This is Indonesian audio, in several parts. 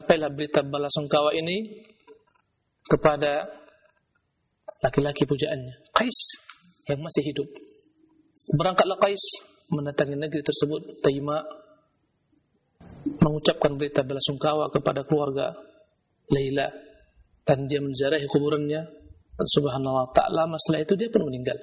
Sampailah berita belasungkawa ini kepada laki-laki pujaannya, Qais, yang masih hidup. Berangkatlah Qais mendatangi negeri tersebut, Taima, mengucapkan berita belasungkawa kepada keluarga Laila, dan dia menziarahi kuburannya. Dan subhanallah, tak lama setelah itu dia pun meninggal.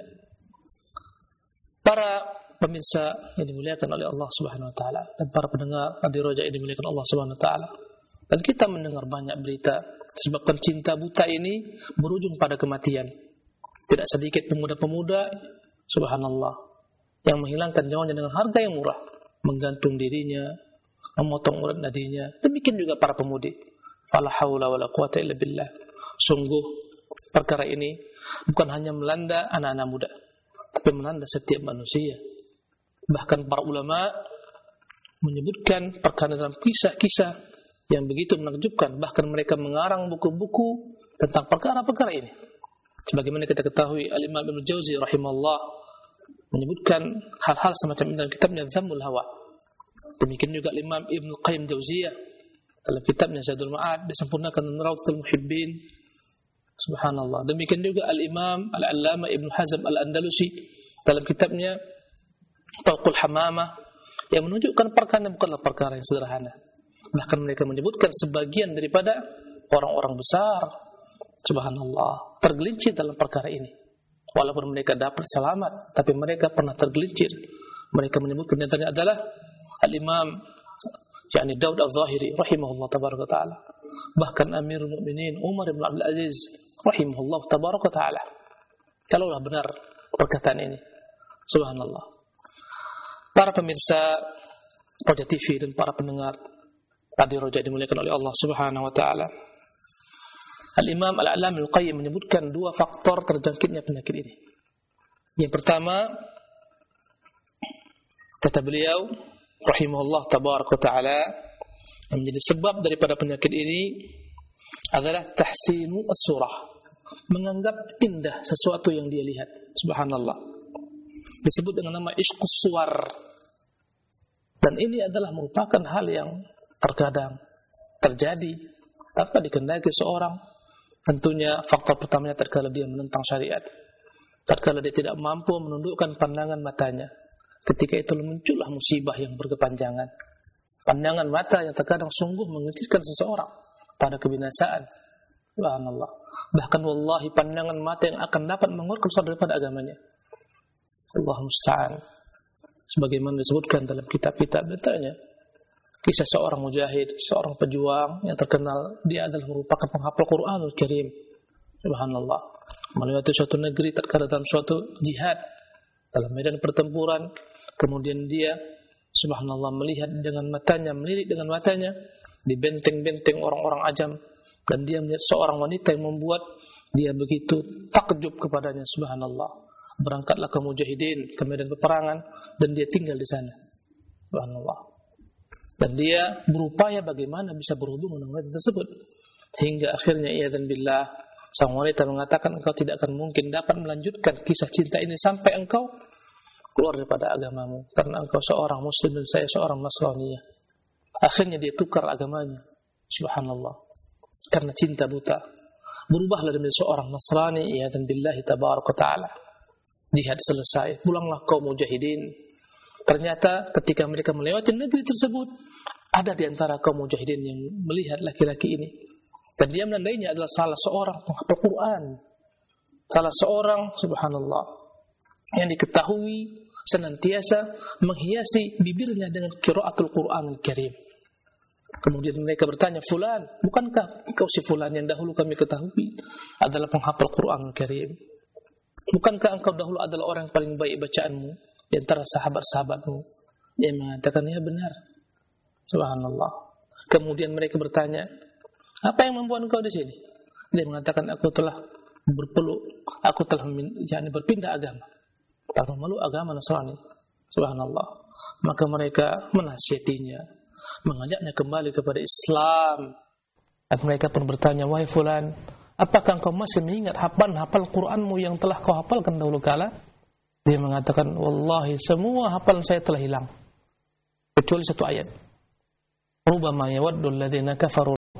Para pemirsa yang dimuliakan oleh Allah Subhanahu wa taala dan para pendengar Radio Roja yang dimuliakan Allah Subhanahu wa taala. Dan kita mendengar banyak berita disebabkan cinta buta ini berujung pada kematian. Tidak sedikit pemuda-pemuda subhanallah yang menghilangkan nyawanya dengan harga yang murah, menggantung dirinya, memotong urat nadinya. Demikian juga para pemudi. Fala haula wala quwata illa billah. Sungguh perkara ini bukan hanya melanda anak-anak muda, tapi melanda setiap manusia. Bahkan para ulama menyebutkan perkara dalam kisah-kisah yang begitu menakjubkan. Bahkan mereka mengarang buku-buku tentang perkara-perkara ini. Sebagaimana kita ketahui, Al-Imam Ibnu Jauzi rahimahullah menyebutkan hal-hal semacam ini dalam kitabnya Dhammul Hawa. Demikian juga Al-Imam Ibnu Qayyim Jauziyah dalam kitabnya Zadul Ma'ad disempurnakan dengan Rawdatul Muhibbin. Subhanallah. Demikian juga Al-Imam Al-Allamah Ibnu Hazm Al-Andalusi dalam kitabnya Tawqul Hamamah yang menunjukkan perkara bukanlah perkara yang sederhana. Bahkan mereka menyebutkan sebagian daripada orang-orang besar, subhanallah, tergelincir dalam perkara ini. Walaupun mereka dapat selamat, tapi mereka pernah tergelincir. Mereka menyebutkan antaranya adalah Al-Imam Daud Al-Zahiri rahimahullah tabaraka ta'ala. Bahkan Amirul Mukminin Umar bin Abdul Aziz rahimahullah tabaraka ta'ala. Kalaulah benar perkataan ini, subhanallah. Para pemirsa Roja TV dan para pendengar Radio Roja dimuliakan oleh Allah Subhanahu wa taala. Al-Imam Al-Allamah Al-Qayyim menyebutkan dua faktor terjangkitnya penyakit ini. Yang pertama, kata beliau rahimahullah tabaraka ta'ala, yang menjadi sebab daripada penyakit ini adalah tahsinu as-surah, menganggap indah sesuatu yang dia lihat. Subhanallah, disebut dengan nama ishqus suwar. Dan ini adalah merupakan hal yang terkadang terjadi tanpa dikehendaki seorang. Tentunya faktor pertamanya tatkala dia menentang syariat, tatkala dia tidak mampu menundukkan pandangan matanya. Ketika itu muncullah musibah yang berkepanjangan. Pandangan mata yang terkadang sungguh mengejutkan seseorang pada kebinasaan. Subhanallah. Bahkan wallahi pandangan mata yang akan dapat mengeluarkan seseorang daripada agamanya. Allah musta'an. Sebagaimana disebutkan dalam kitab-kitab bertanya, kisah seorang mujahid, seorang pejuang yang terkenal, dia adalah merupakan penghafal Quranul Karim. Subhanallah. Melewati suatu negeri terkadang dalam suatu jihad, dalam medan pertempuran, kemudian dia subhanallah melihat dengan matanya, melirik dengan matanya di benteng-benteng orang-orang ajam, dan dia melihat seorang wanita yang membuat dia begitu takjub kepadanya. Subhanallah. Berangkatlah ke mujahidin, ke medan peperangan, dan dia tinggal di sana. Subhanallah. Dan dia berupaya bagaimana bisa berhubungan dengan wanita tersebut, hingga akhirnya iyadzan billah, sang wanita mengatakan, engkau tidak akan mungkin dapat melanjutkan kisah cinta ini sampai engkau keluar daripada agamamu, karena engkau seorang muslim dan saya seorang Nasraniyah. Akhirnya dia tukar agamanya. Subhanallah. Karena cinta buta, berubahlah menjadi seorang Nasrani, iyadzan billahi tabaraka ta'ala. Jihad selesai, pulanglah kaum mujahidin. Ternyata ketika mereka melewati negeri tersebut, ada di antara kaum mujahidin yang melihat laki-laki ini, dan dia menandainya adalah salah seorang penghafal Quran, salah seorang subhanallah yang diketahui senantiasa menghiasi bibirnya dengan qiraatul Quranul Karim. Kemudian mereka bertanya, fulan, bukankah engkau si fulan yang dahulu kami ketahui adalah penghafal Quranul Karim? Bukankah engkau dahulu adalah orang yang paling baik bacaanmu di antara sahabat-sahabatmu? Dia mengatakan, ya benar. Subhanallah. Kemudian mereka bertanya, apa yang membuat engkau di sini? Dia mengatakan, aku telah berpindah agama, telah memeluk agama Nasrani. Subhanallah. Maka mereka menasihatinya, mengajaknya kembali kepada Islam. Dan mereka pun bertanya, wahai fulan, apakah engkau masih mengingat hafal Quranmu yang telah kau hafalkan dahulu kala? Dia mengatakan, wallahi semua hafalan saya telah hilang kecuali satu ayat. Rubama yawaddu alladhina kafaru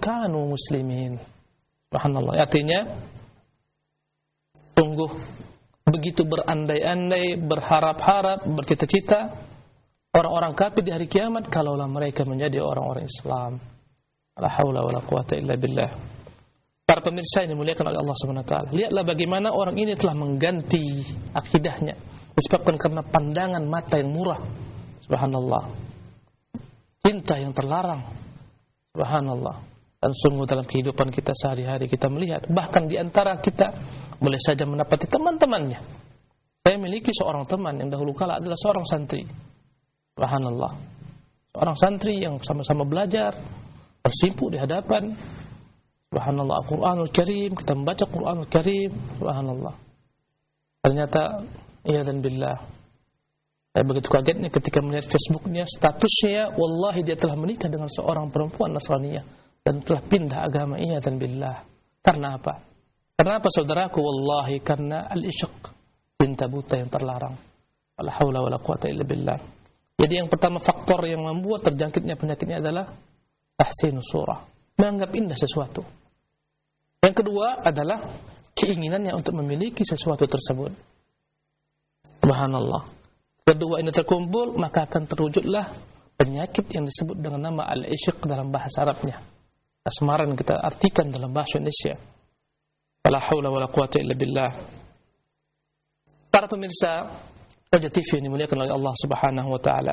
kanu muslimin. Subhanallah. Artinya sungguh begitu berandai-andai, berharap-harap, bercita-cita orang-orang kafir di hari kiamat kalaulah mereka menjadi orang-orang Islam. La haula wala quwata illa billah. Para pemirsa yang dimuliakan oleh Allah Subhanahu wa taala, lihatlah bagaimana orang ini telah mengganti akidahnya disebabkan karena pandangan mata yang murah. Subhanallah. Cinta yang terlarang. Subhanallah. Dan sungguh dalam kehidupan kita sehari-hari kita melihat, bahkan di antara kita boleh saja mendapati teman-temannya. Saya memiliki seorang teman yang dahulu kala adalah seorang santri. Subhanallah. Seorang santri yang sama-sama belajar, bersimpu di hadapan Subhanallah Al-Quranul Karim, kita membaca Quranul Karim. Subhanallah. Ternyata iyadzan billah, saya begitu kagetnya ketika melihat Facebooknya, statusnya wallahi dia telah menikah dengan seorang perempuan Nasraniyah dan telah pindah agama. Iyadzan billah. Karena apa? Karena apa saudaraku? Wallahi karena al-isyq, cinta buta yang terlarang. La haula wala quwata illa billah. Jadi yang pertama faktor yang membuat terjangkitnya penyakitnya adalah tahsinus surah, menganggap indah sesuatu. Yang kedua adalah keinginannya untuk memiliki sesuatu tersebut. Subhanallah. Kedua ini terkumpul, maka akan terwujudlah penyakit yang disebut dengan nama al-isyq dalam bahasa Arabnya. Asmaran kita artikan dalam bahasa Indonesia. La haula wala quwata illa billah. Para pemirsa Raja TV yang dimuliakan oleh Allah Subhanahu wa taala.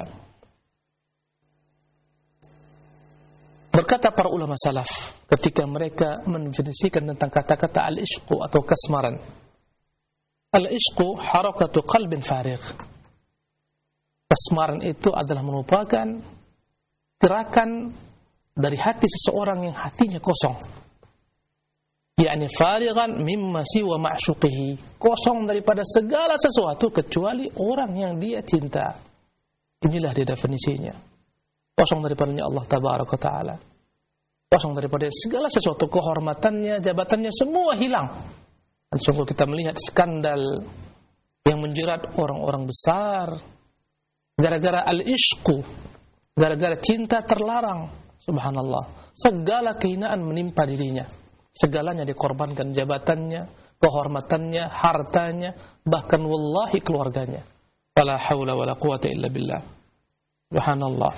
Berkata para ulama salaf ketika mereka mendefinisikan tentang kata-kata al-isyqu atau kasmaran. Al-isyqu harakatu qalbin farigh. Kasmaran itu adalah merupakan gerakan dari hati seseorang yang hatinya kosong. yakni farighan mimma siwa ma'syuqihi, kosong daripada segala sesuatu kecuali orang yang dia cinta. Inilah dia definisinya. Kosong daripadanya Allah tabaraka taala. Kosong daripada segala sesuatu, kehormatannya, jabatannya semua hilang. Dan sungguh kita melihat skandal yang menjerat orang-orang besar gara-gara al-ishqu, gara-gara cinta terlarang. Subhanallah. Segala kehinaan menimpa dirinya. Segalanya dikorbankan, jabatannya, kehormatannya, hartanya, bahkan wallahi keluarganya. Fala haula wala quwata illa billah. Subhanallah.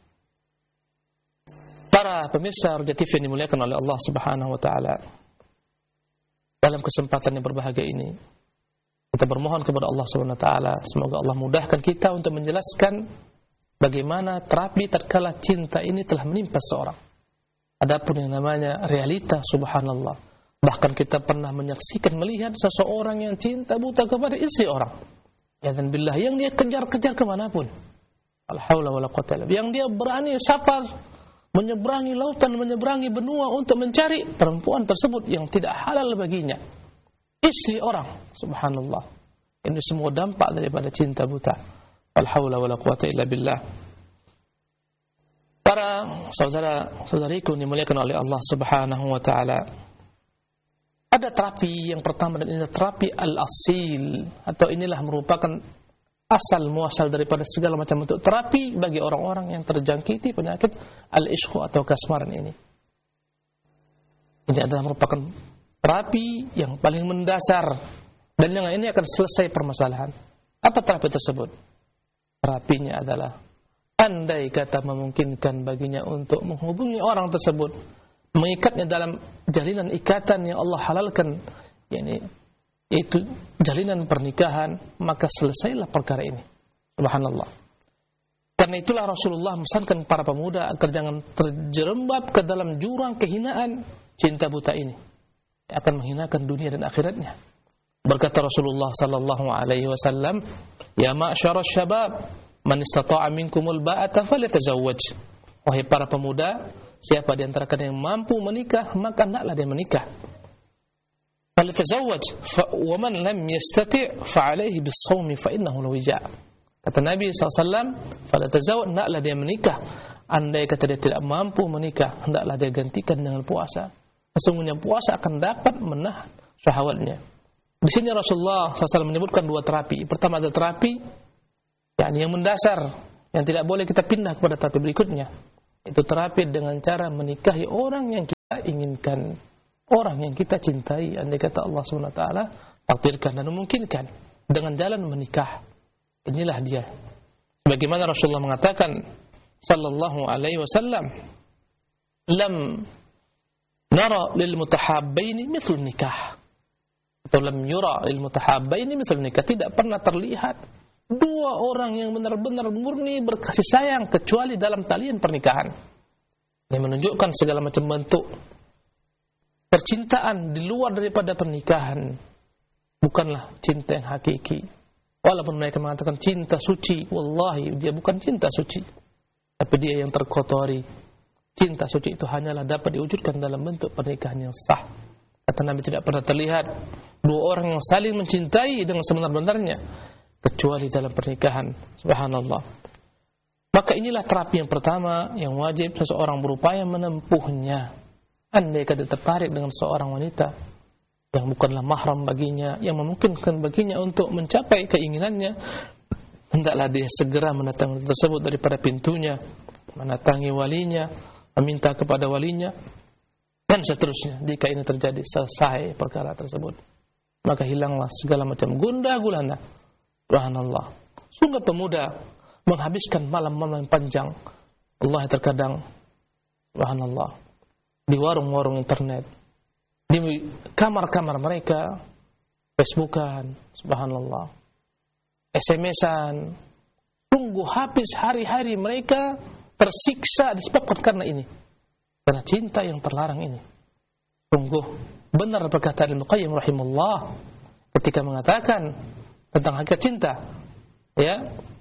Para pemirsa Raja TV yang dimuliakan oleh Allah Subhanahu wa taala. Dalam kesempatan yang berbahagia ini, kita bermohon kepada Allah Subhanahu wa taala, semoga Allah mudahkan kita untuk menjelaskan bagaimana terapi tatkala cinta ini telah menimpa seorang. Adapun yang namanya realita, subhanallah, bahkan kita pernah menyaksikan, melihat seseorang yang cinta buta kepada istri orang, ya'dzan billah, yang dia kejar-kejar kemanapun, al-haula wala quwwata illa billah, yang dia berani safar menyeberangi lautan, menyeberangi benua untuk mencari perempuan tersebut yang tidak halal baginya, istri orang. Subhanallah. Ini semua dampak daripada cinta buta. Al-haula wala quwwata illa billah. Para saudara-saudariku yang dimuliakan oleh Allah Subhanahu wa taala, ada terapi yang pertama, dan ini terapi al-asil, atau inilah merupakan asal muasal daripada segala macam bentuk terapi bagi orang-orang yang terjangkiti penyakit al-ishq atau kasmaran ini. Ini adalah merupakan terapi yang paling mendasar, dan yang ini akan selesai permasalahan. Apa terapi tersebut? Terapinya adalah andai kata memungkinkan baginya untuk menghubungi orang tersebut, mengikatnya dalam jalinan ikatan yang Allah halalkan, yaitu jalinan pernikahan, maka selesailah perkara ini. Subhanallah. Karena itulah Rasulullah memesankan para pemuda agar jangan terjerembab ke dalam jurang kehinaan cinta buta ini, yang akan menghinakan dunia dan akhiratnya. Berkata Rasulullah sallallahu alaihi wasallam, "Ya ma'syarasy syabab, man istata'a minkumul ba'ata falyatazawwaj." Wahai para pemuda, siapa di antara kalian yang mampu menikah, maka hendaklah dia menikah. Falyatazawwaj, wa man lam yastati' fa 'alaihi bis-shaumi fa innahu lawija'. Kata Nabi SAW, falyatazawwaj, hendaklah dia menikah. Andai kata dia tidak mampu menikah, hendaklah dia gantikan dengan puasa. Sesungguhnya puasa akan dapat menahan syahwatnya. Di sini Rasulullah SAW menyebutkan dua terapi. Pertama adalah terapi yang mendasar, yang tidak boleh kita pindah kepada terapi berikutnya. Itu terapi dengan cara menikahi orang yang inginkan orang yang kita cintai, andai kata Allah Subhanahu wa taala takdirkan dan memungkinkan dengan jalan menikah. Inilah dia. Bagaimana Rasulullah mengatakan sallallahu alaihi wasallam, lam nara lil mutahabbaini mithl nikah. Atau lam yura lil mutahabbaini mithl nikah. Tidak pernah terlihat dua orang yang benar-benar murni berkasih sayang kecuali dalam talian pernikahan. Ini menunjukkan segala macam bentuk percintaan di luar daripada pernikahan bukanlah cinta yang hakiki. Walaupun mereka mengatakan cinta suci, wallahi dia bukan cinta suci, tapi dia yang terkotori. Cinta suci itu hanyalah dapat diwujudkan dalam bentuk pernikahan yang sah. Kata Nabi, tidak pernah terlihat dua orang yang saling mencintai dengan sebenar-benarnya kecuali dalam pernikahan. Subhanallah. Maka inilah terapi yang pertama yang wajib seseorang berupaya menempuhnya. Andai kata tertarik dengan seorang wanita yang bukanlah mahram baginya, yang memungkinkan baginya untuk mencapai keinginannya, hendaklah dia segera mendatangi tersebut daripada pintunya, mendatangi walinya, meminta kepada walinya, dan seterusnya. Jika ini terjadi, selesai perkara tersebut, maka hilanglah segala macam gundah gulana. Subhanallah. Sungguh pemuda menghabiskan malam-malam panjang, Allah terkadang, subhanallah, di warung-warung internet, di kamar-kamar mereka, Facebookan, subhanallah, SMS-an. Sungguh habis hari-hari mereka tersiksa disebabkan karena ini, karena cinta yang terlarang ini. Sungguh benar perkataan Ibnu Qayyim rahimahullah ketika mengatakan tentang hakikat cinta, ya,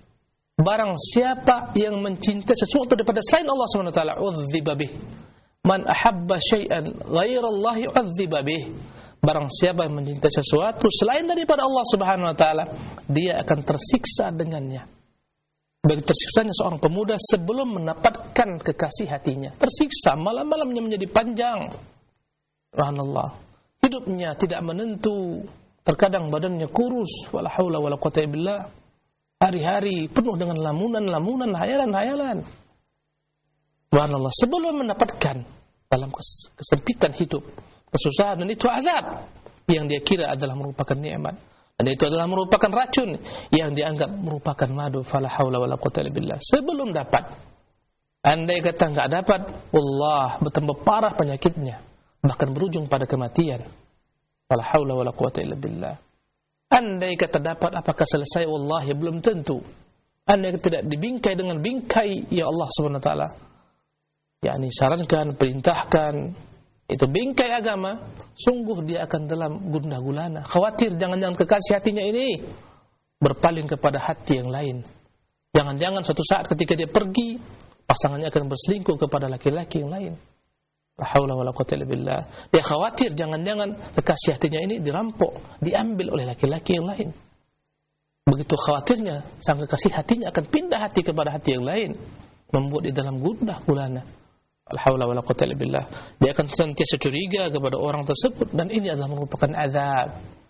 barang siapa yang mencintai sesuatu daripada selain Allah Subhanahu wa taala, udziba bih. Man ahabba syai'an ghairallahi udziba bih. Barang siapa yang mencintai sesuatu selain daripada Allah Subhanahu wa taala, dia akan tersiksa dengannya. Bagi tersiksanya seorang pemuda sebelum mendapatkan kekasih hatinya, tersiksa, malam-malamnya menjadi panjang. Subhanallah. Hidupnya tidak menentu, terkadang badannya kurus, wala haula wala quwwata illa billah. Hari-hari penuh dengan lamunan-lamunan, hayalan-hayalan. Subhanallah, sebelum mendapatkan dalam kesempitan hidup kesusahan, dan itu azab yang dia kira adalah merupakan nikmat, dan itu adalah merupakan racun yang dianggap merupakan madu. Fala haula wala quwwata illa billah. Sebelum dapat, andai kata enggak dapat, wallah bertambah parah penyakitnya, bahkan berujung pada kematian. Fala haula wala quwwata illa billah. Andai kata dapat, apakah selesai? Wallahi belum tentu. Andai kata tidak dibingkai dengan bingkai ya Allah Subhanahu wa taala, yakni sarankan, perintahkan, itu bingkai agama, sungguh dia akan dalam gundah gulana. Khawatir jangan-jangan kekasih hatinya ini berpaling kepada hati yang lain. Jangan-jangan suatu saat ketika dia pergi, pasangannya akan berselingkuh kepada laki-laki yang lain. La haula wala quwwata illa billah. Dia khawatir jangan-jangan kekasih hatinya ini dirampok, diambil oleh laki-laki yang lain. Begitu khawatirnya sang kekasih hatinya akan pindah hati kepada hati yang lain, membuat di dalam gundah gulana. La haula wala quwwata illa billah. Dia akan senantiasa curiga kepada orang tersebut, dan ini adalah merupakan azab.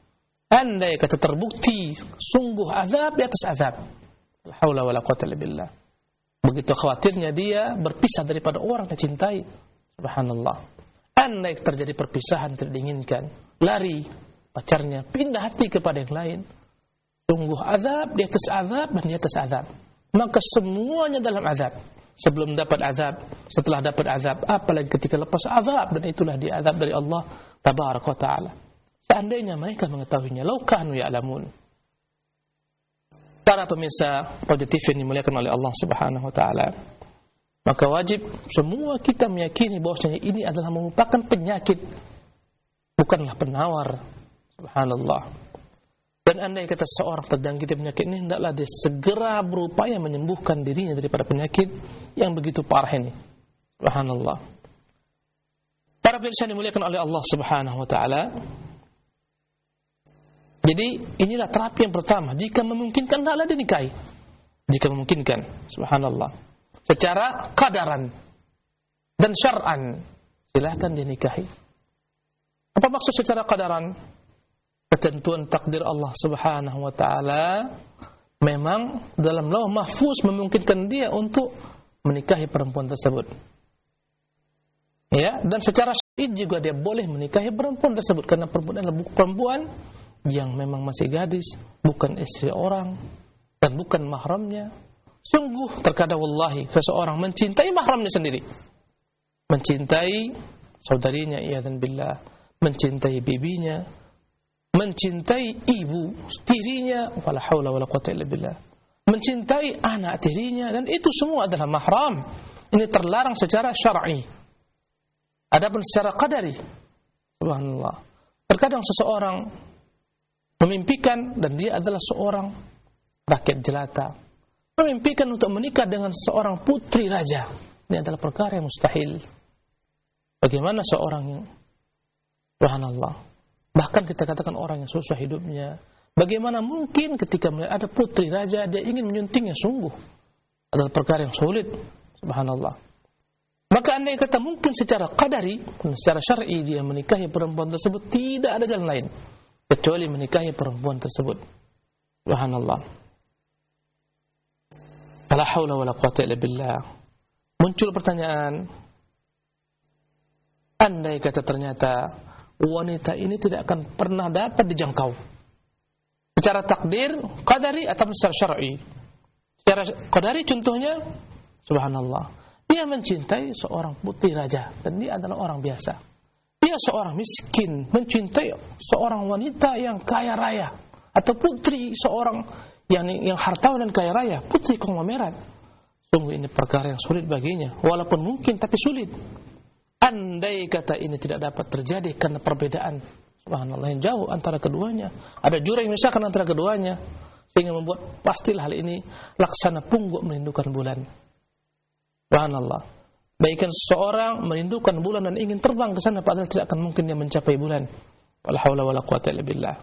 Andai kata terbukti, sungguh azab di atas azab. La haula wala quwwata illa billah. Begitu khawatirnya dia berpisah daripada orang yang cintai. Subhanallah. Andai terjadi perpisahan tidak diinginkan, lari pacarnya, pindah hati kepada yang lain. Sungguh azab di atas azab dan di atas azab. Maka semuanya dalam azab. Sebelum dapat azab, setelah dapat azab, apalagi ketika lepas azab, dan itulah dia azab dari Allah Tabaraka wa Ta'ala. Seandainya mereka mengetahuinya, lau kanu ya'lamun. Para pemirsa positif yang dimuliakan oleh Allah Subhanahu wa Ta'ala, maka wajib semua kita meyakini bahwasanya ini adalah merupakan penyakit, bukanlah penawar. Subhanallah. Dan andai kata seorang terjangkit penyakit ini, hendaklah dia segera berupaya menyembuhkan dirinya daripada penyakit yang begitu parah ini. Subhanallah. Para pemirsa dimuliakan oleh Allah Subhanahu wa taala. Jadi inilah terapi yang pertama. Jika memungkinkan, hendaklah dinikahi. Jika memungkinkan, subhanallah, secara qadaran dan syar'an, silakan dinikahi. Apa maksud secara qadaran? Ketentuan takdir Allah Subhanahu wa taala memang dalam lauh mahfuz memungkinkan dia untuk menikahi perempuan tersebut. Ya, dan secara ini juga dia boleh menikahi perempuan tersebut, karena perempuan adalah perempuan yang memang masih gadis, bukan istri orang dan bukan mahramnya. Sungguh terkadang wallahi seseorang mencintai mahramnya sendiri, mencintai saudarinya, iyadzan billah, mencintai bibinya, mencintai ibu tirinya, wala haula wala quwwata illa billah, mencintai anak tirinya, dan itu semua adalah mahram. Ini terlarang secara syar'i. Adapun secara qadari, subhanallah, terkadang seseorang memimpikan, dan dia adalah seorang rakyat jelata, memimpikan untuk menikah dengan seorang putri raja. Ini adalah perkara yang mustahil. Bagaimana seorang yang, subhanallah, bahkan kita katakan orang yang susah hidupnya, bagaimana mungkin ketika melihat ada putri raja dia ingin menyuntingnya? Sungguh adalah perkara yang sulit, subhanallah. Maka andai kata mungkin secara qadari, secara syar'i dia menikahi perempuan tersebut, tidak ada jalan lain kecuali menikahi perempuan tersebut. Subhanallah. La haula wala quwwata illa billah. Muncul pertanyaan, andai kata ternyata wanita ini tidak akan pernah dapat dijangkau secara takdir, qadari atau secara syar'i. Secara qadari contohnya, subhanallah, dia mencintai seorang putri raja dan dia adalah orang biasa. Dia seorang miskin mencintai seorang wanita yang kaya raya, atau putri seorang yang hartawan dan kaya raya, putri konglomerat. Sungguh ini perkara yang sulit baginya, walaupun mungkin tapi sulit. Andai kata ini tidak dapat terjadi karena perbedaan, subhanallah, yang jauh antara keduanya, ada jurang yang memisahkan antara keduanya, sehingga membuat pastilah hal ini laksana pungguk merindukan bulan. Subhanallah, baikkan seseorang merindukan bulan dan ingin terbang ke sana, padahal tidak akan mungkin dia mencapai bulan. Wala haula wala quwwata illa billah.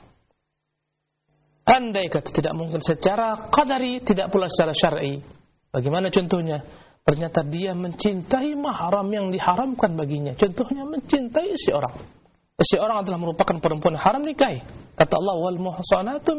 Andai kata tidak mungkin secara qadari, tidak pula secara syar'i. Bagaimana contohnya? Ternyata dia mencintai mahram yang diharamkan baginya. Contohnya mencintai istri orang. Istri orang adalah merupakan perempuan haram nikahi. Kata Allah, wal muhsanatu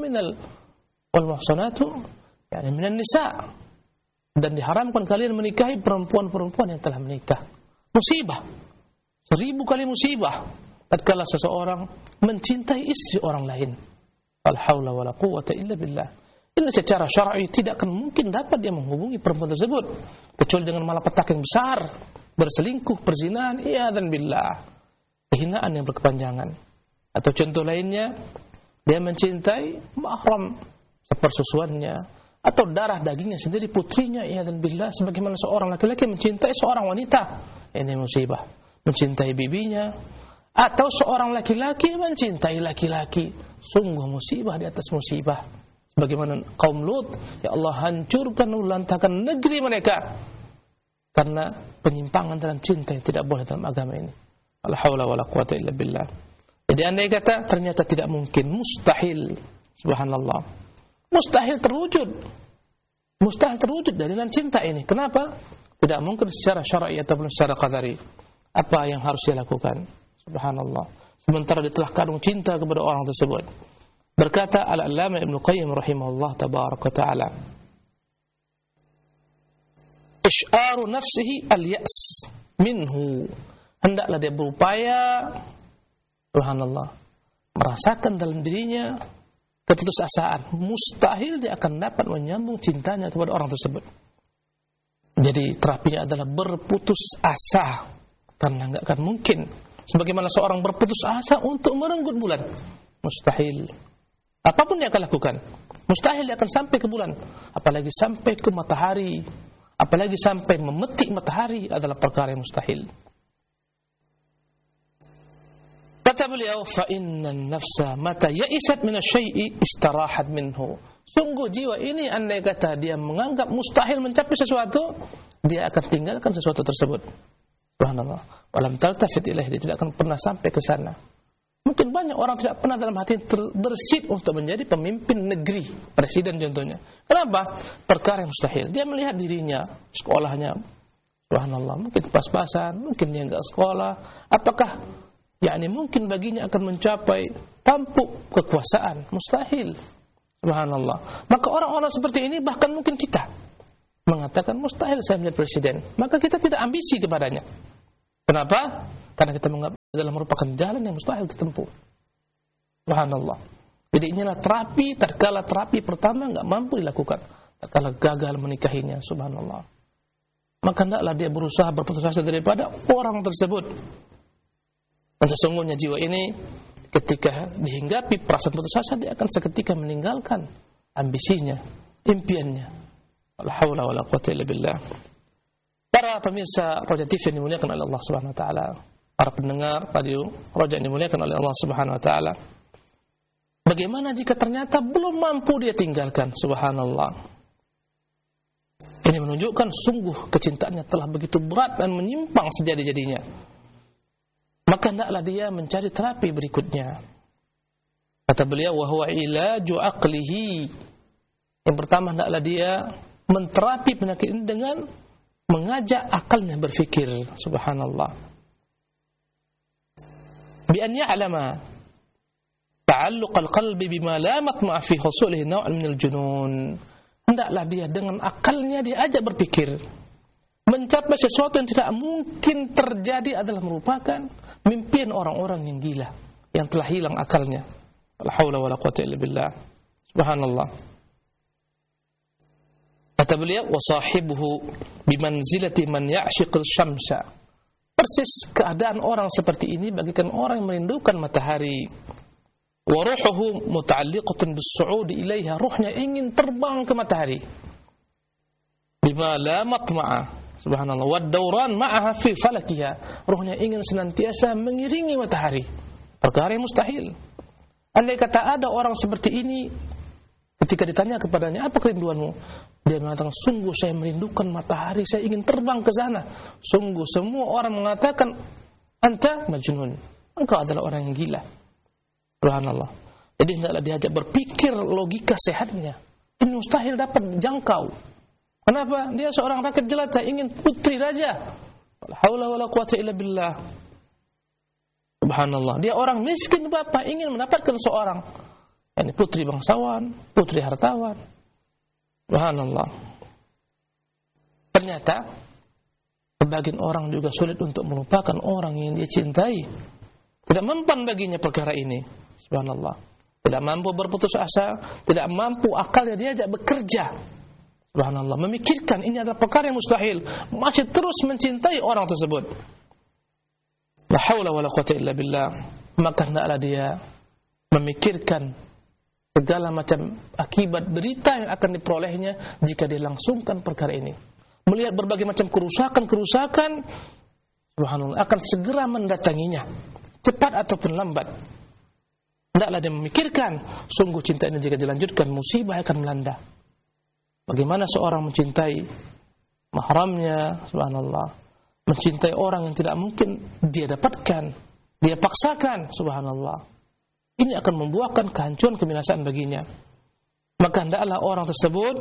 yani minan nisa. Dan diharamkan kalian menikahi perempuan-perempuan yang telah menikah. Musibah, 1000 kali musibah tatkala seseorang mencintai istri orang lain. La haula wala quwwata illa billah. Ini secara syar'i tidak akan mungkin dapat dia menghubungi perempuan tersebut kecuali dengan malapetaka yang besar, berselingkuh, perzinahan, iyadzan billah, kehinaan yang berkepanjangan. Atau contoh lainnya, dia mencintai mahram sepersusuannya atau darah dagingnya sendiri, putrinya, iyadzan billah, sebagaimana seorang laki-laki mencintai seorang wanita. Ini musibah. Mencintai bibinya, atau seorang laki-laki mencintai laki-laki, sungguh musibah di atas musibah. Sebagaimana kaum Lut, ya Allah hancurkan, lantakan negeri mereka karena penyimpangan dalam cinta yang tidak boleh dalam agama ini. La haula wala quwwata illa billah. Jadi andai kata ternyata tidak mungkin, mustahil, subhanallah, mustahil terwujud. Mustahil terwujud jalinan cinta ini. Kenapa? Tidak mungkin secara syar'i ataupun secara qadari. Apa yang harus dia lakukan? Subhanallah. Sementara dia telah kandung cinta kepada orang tersebut. Berkata Al-Allamah Ibnu Qayyim rahimahullah tabaraka ta'ala, Isy'aru nafsihi al-ya's minhu. Hendaklah dia berupaya, subhanallah, merasakan dalam dirinya keputusasaan. Mustahil dia akan dapat menyambung cintanya kepada orang tersebut. Jadi terapinya adalah berputus asa, karena enggak akan mungkin sebagaimana seorang berputus asa untuk merenggut bulan. Mustahil. Apapun dia akan lakukan, mustahil dia akan sampai ke bulan, apalagi sampai ke matahari, apalagi sampai memetik matahari, adalah perkara yang mustahil. Kata beliau, fa innan nafsa mata ya'isat min asy-syai'i istarahat minhu. Sungguh jiwa ini andai kata dia menganggap mustahil mencapai sesuatu, dia akan tinggalkan sesuatu tersebut. Subhanallah. Walam taltafit ilaihi, dia tidak akan pernah sampai ke sana. Mungkin banyak orang tidak pernah dalam hati bersit untuk menjadi pemimpin negeri, presiden contohnya. Kenapa? Perkara yang mustahil. Dia melihat dirinya, sekolahnya, subhanallah, mungkin pas-pasan, mungkin dia enggak sekolah. Apakah mungkin baginya akan mencapai tampuk kekuasaan? Mustahil. Subhanallah. Maka orang-orang seperti ini, bahkan mungkin kita mengatakan mustahil saya menjadi presiden, maka kita tidak ambisi kepadanya. Kenapa? Karena kita menganggap adalah merupakan jalan yang mustahil ditempuh. Subhanallah. Jadi inilah terapi, tatkala terapi pertama enggak mampu dilakukan, tatkala gagal menikahinya, subhanallah. Maka hendaklah dia berusaha berputus asa daripada orang tersebut. Dan sesungguhnya jiwa ini ketika dihinggapi perasaan putus asa, dia akan seketika meninggalkan ambisinya, impiannya. La haula wala quwwata illa billah. Para pemirsa Roja TV yang dimuliakan oleh Allah Subhanahu wa taala, para pendengar radio Roja yang dimuliakan oleh Allah Subhanahu wa taala. Bagaimana jika ternyata belum mampu dia tinggalkan? Subhanallah. Ini menunjukkan sungguh kecintaannya telah begitu berat dan menyimpang sejadi-jadinya. Maka hendaklah dia mencari terapi berikutnya. Kata beliau, wa huwa ilaju aqlihi. Yang pertama hendaklah dia menterapi penyakit ini dengan mengajak akalnya berfikir. Subhanallah. Bi an ya'lama ta'alluq al-qalbi bima la matma'a fi husulihi naw' min al-junun. Hendaklah dia dengan akalnya diajak berpikir. Mencapai sesuatu yang tidak mungkin terjadi adalah merupakan mimpian orang-orang yang gila, yang telah hilang akalnya. La haula wala quwwata illa billah. Subhanallah. Kata beliau, wa sahibuhu bimanzilati man ya'shiqul syamsa. Persis keadaan orang seperti ini bagikan orang yang merindukan matahari. Wa ruhuhu muta'alliqatun bis-su'udi ilaiha. Ruhnya ingin terbang ke matahari. Bima la matma'a. Subhanallah. Wa ad-dawran ma'aha fi falakiha. Ruhnya ingin senantiasa mengiringi matahari. Perkara yang mustahil. Andai kata ada orang seperti ini, ketika ditanya kepadanya, apa kerinduanmu? Dia mengatakan, sungguh saya merindukan matahari, saya ingin terbang ke sana. Sungguh semua orang mengatakan, anta majnun, engkau adalah orang yang gila. Subhanallah. Jadi hendaklah diajak berpikir logika sehatnya. Ini mustahil dapat jangkau. Kenapa? Dia seorang rakyat jelata, ingin putri raja. La haula wala quwwata illa billah. Subhanallah. Dia orang miskin bapak, ingin mendapatkan seorang putri bangsawan, putri hartawan. Subhanallah. Ternyata sebagian orang juga sulit untuk melupakan orang yang dia cintai. Tidak mempan baginya perkara ini. Subhanallah. Tidak mampu berputus asa, tidak mampu akalnya diajak bekerja. Subhanallah. Memikirkan ini adalah perkara yang mustahil, masih terus mencintai orang tersebut. La haula wala quwwata illa billah. Maka hendaklah dia memikirkan segala macam akibat derita yang akan diperolehnya jika dilangsungkan perkara ini. Melihat berbagai macam kerusakan-kerusakan, subhanallah, akan segera mendatanginya, cepat ataupun lambat. Hendaklah dia memikirkan, sungguh cinta ini jika dilanjutkan, musibah akan melanda. Bagaimana seorang mencintai mahramnya, subhanallah, mencintai orang yang tidak mungkin dia dapatkan, dia paksakan, subhanallah. Ini akan membuahkan kehancuran, kebinasaan baginya. Maka hendaklah orang tersebut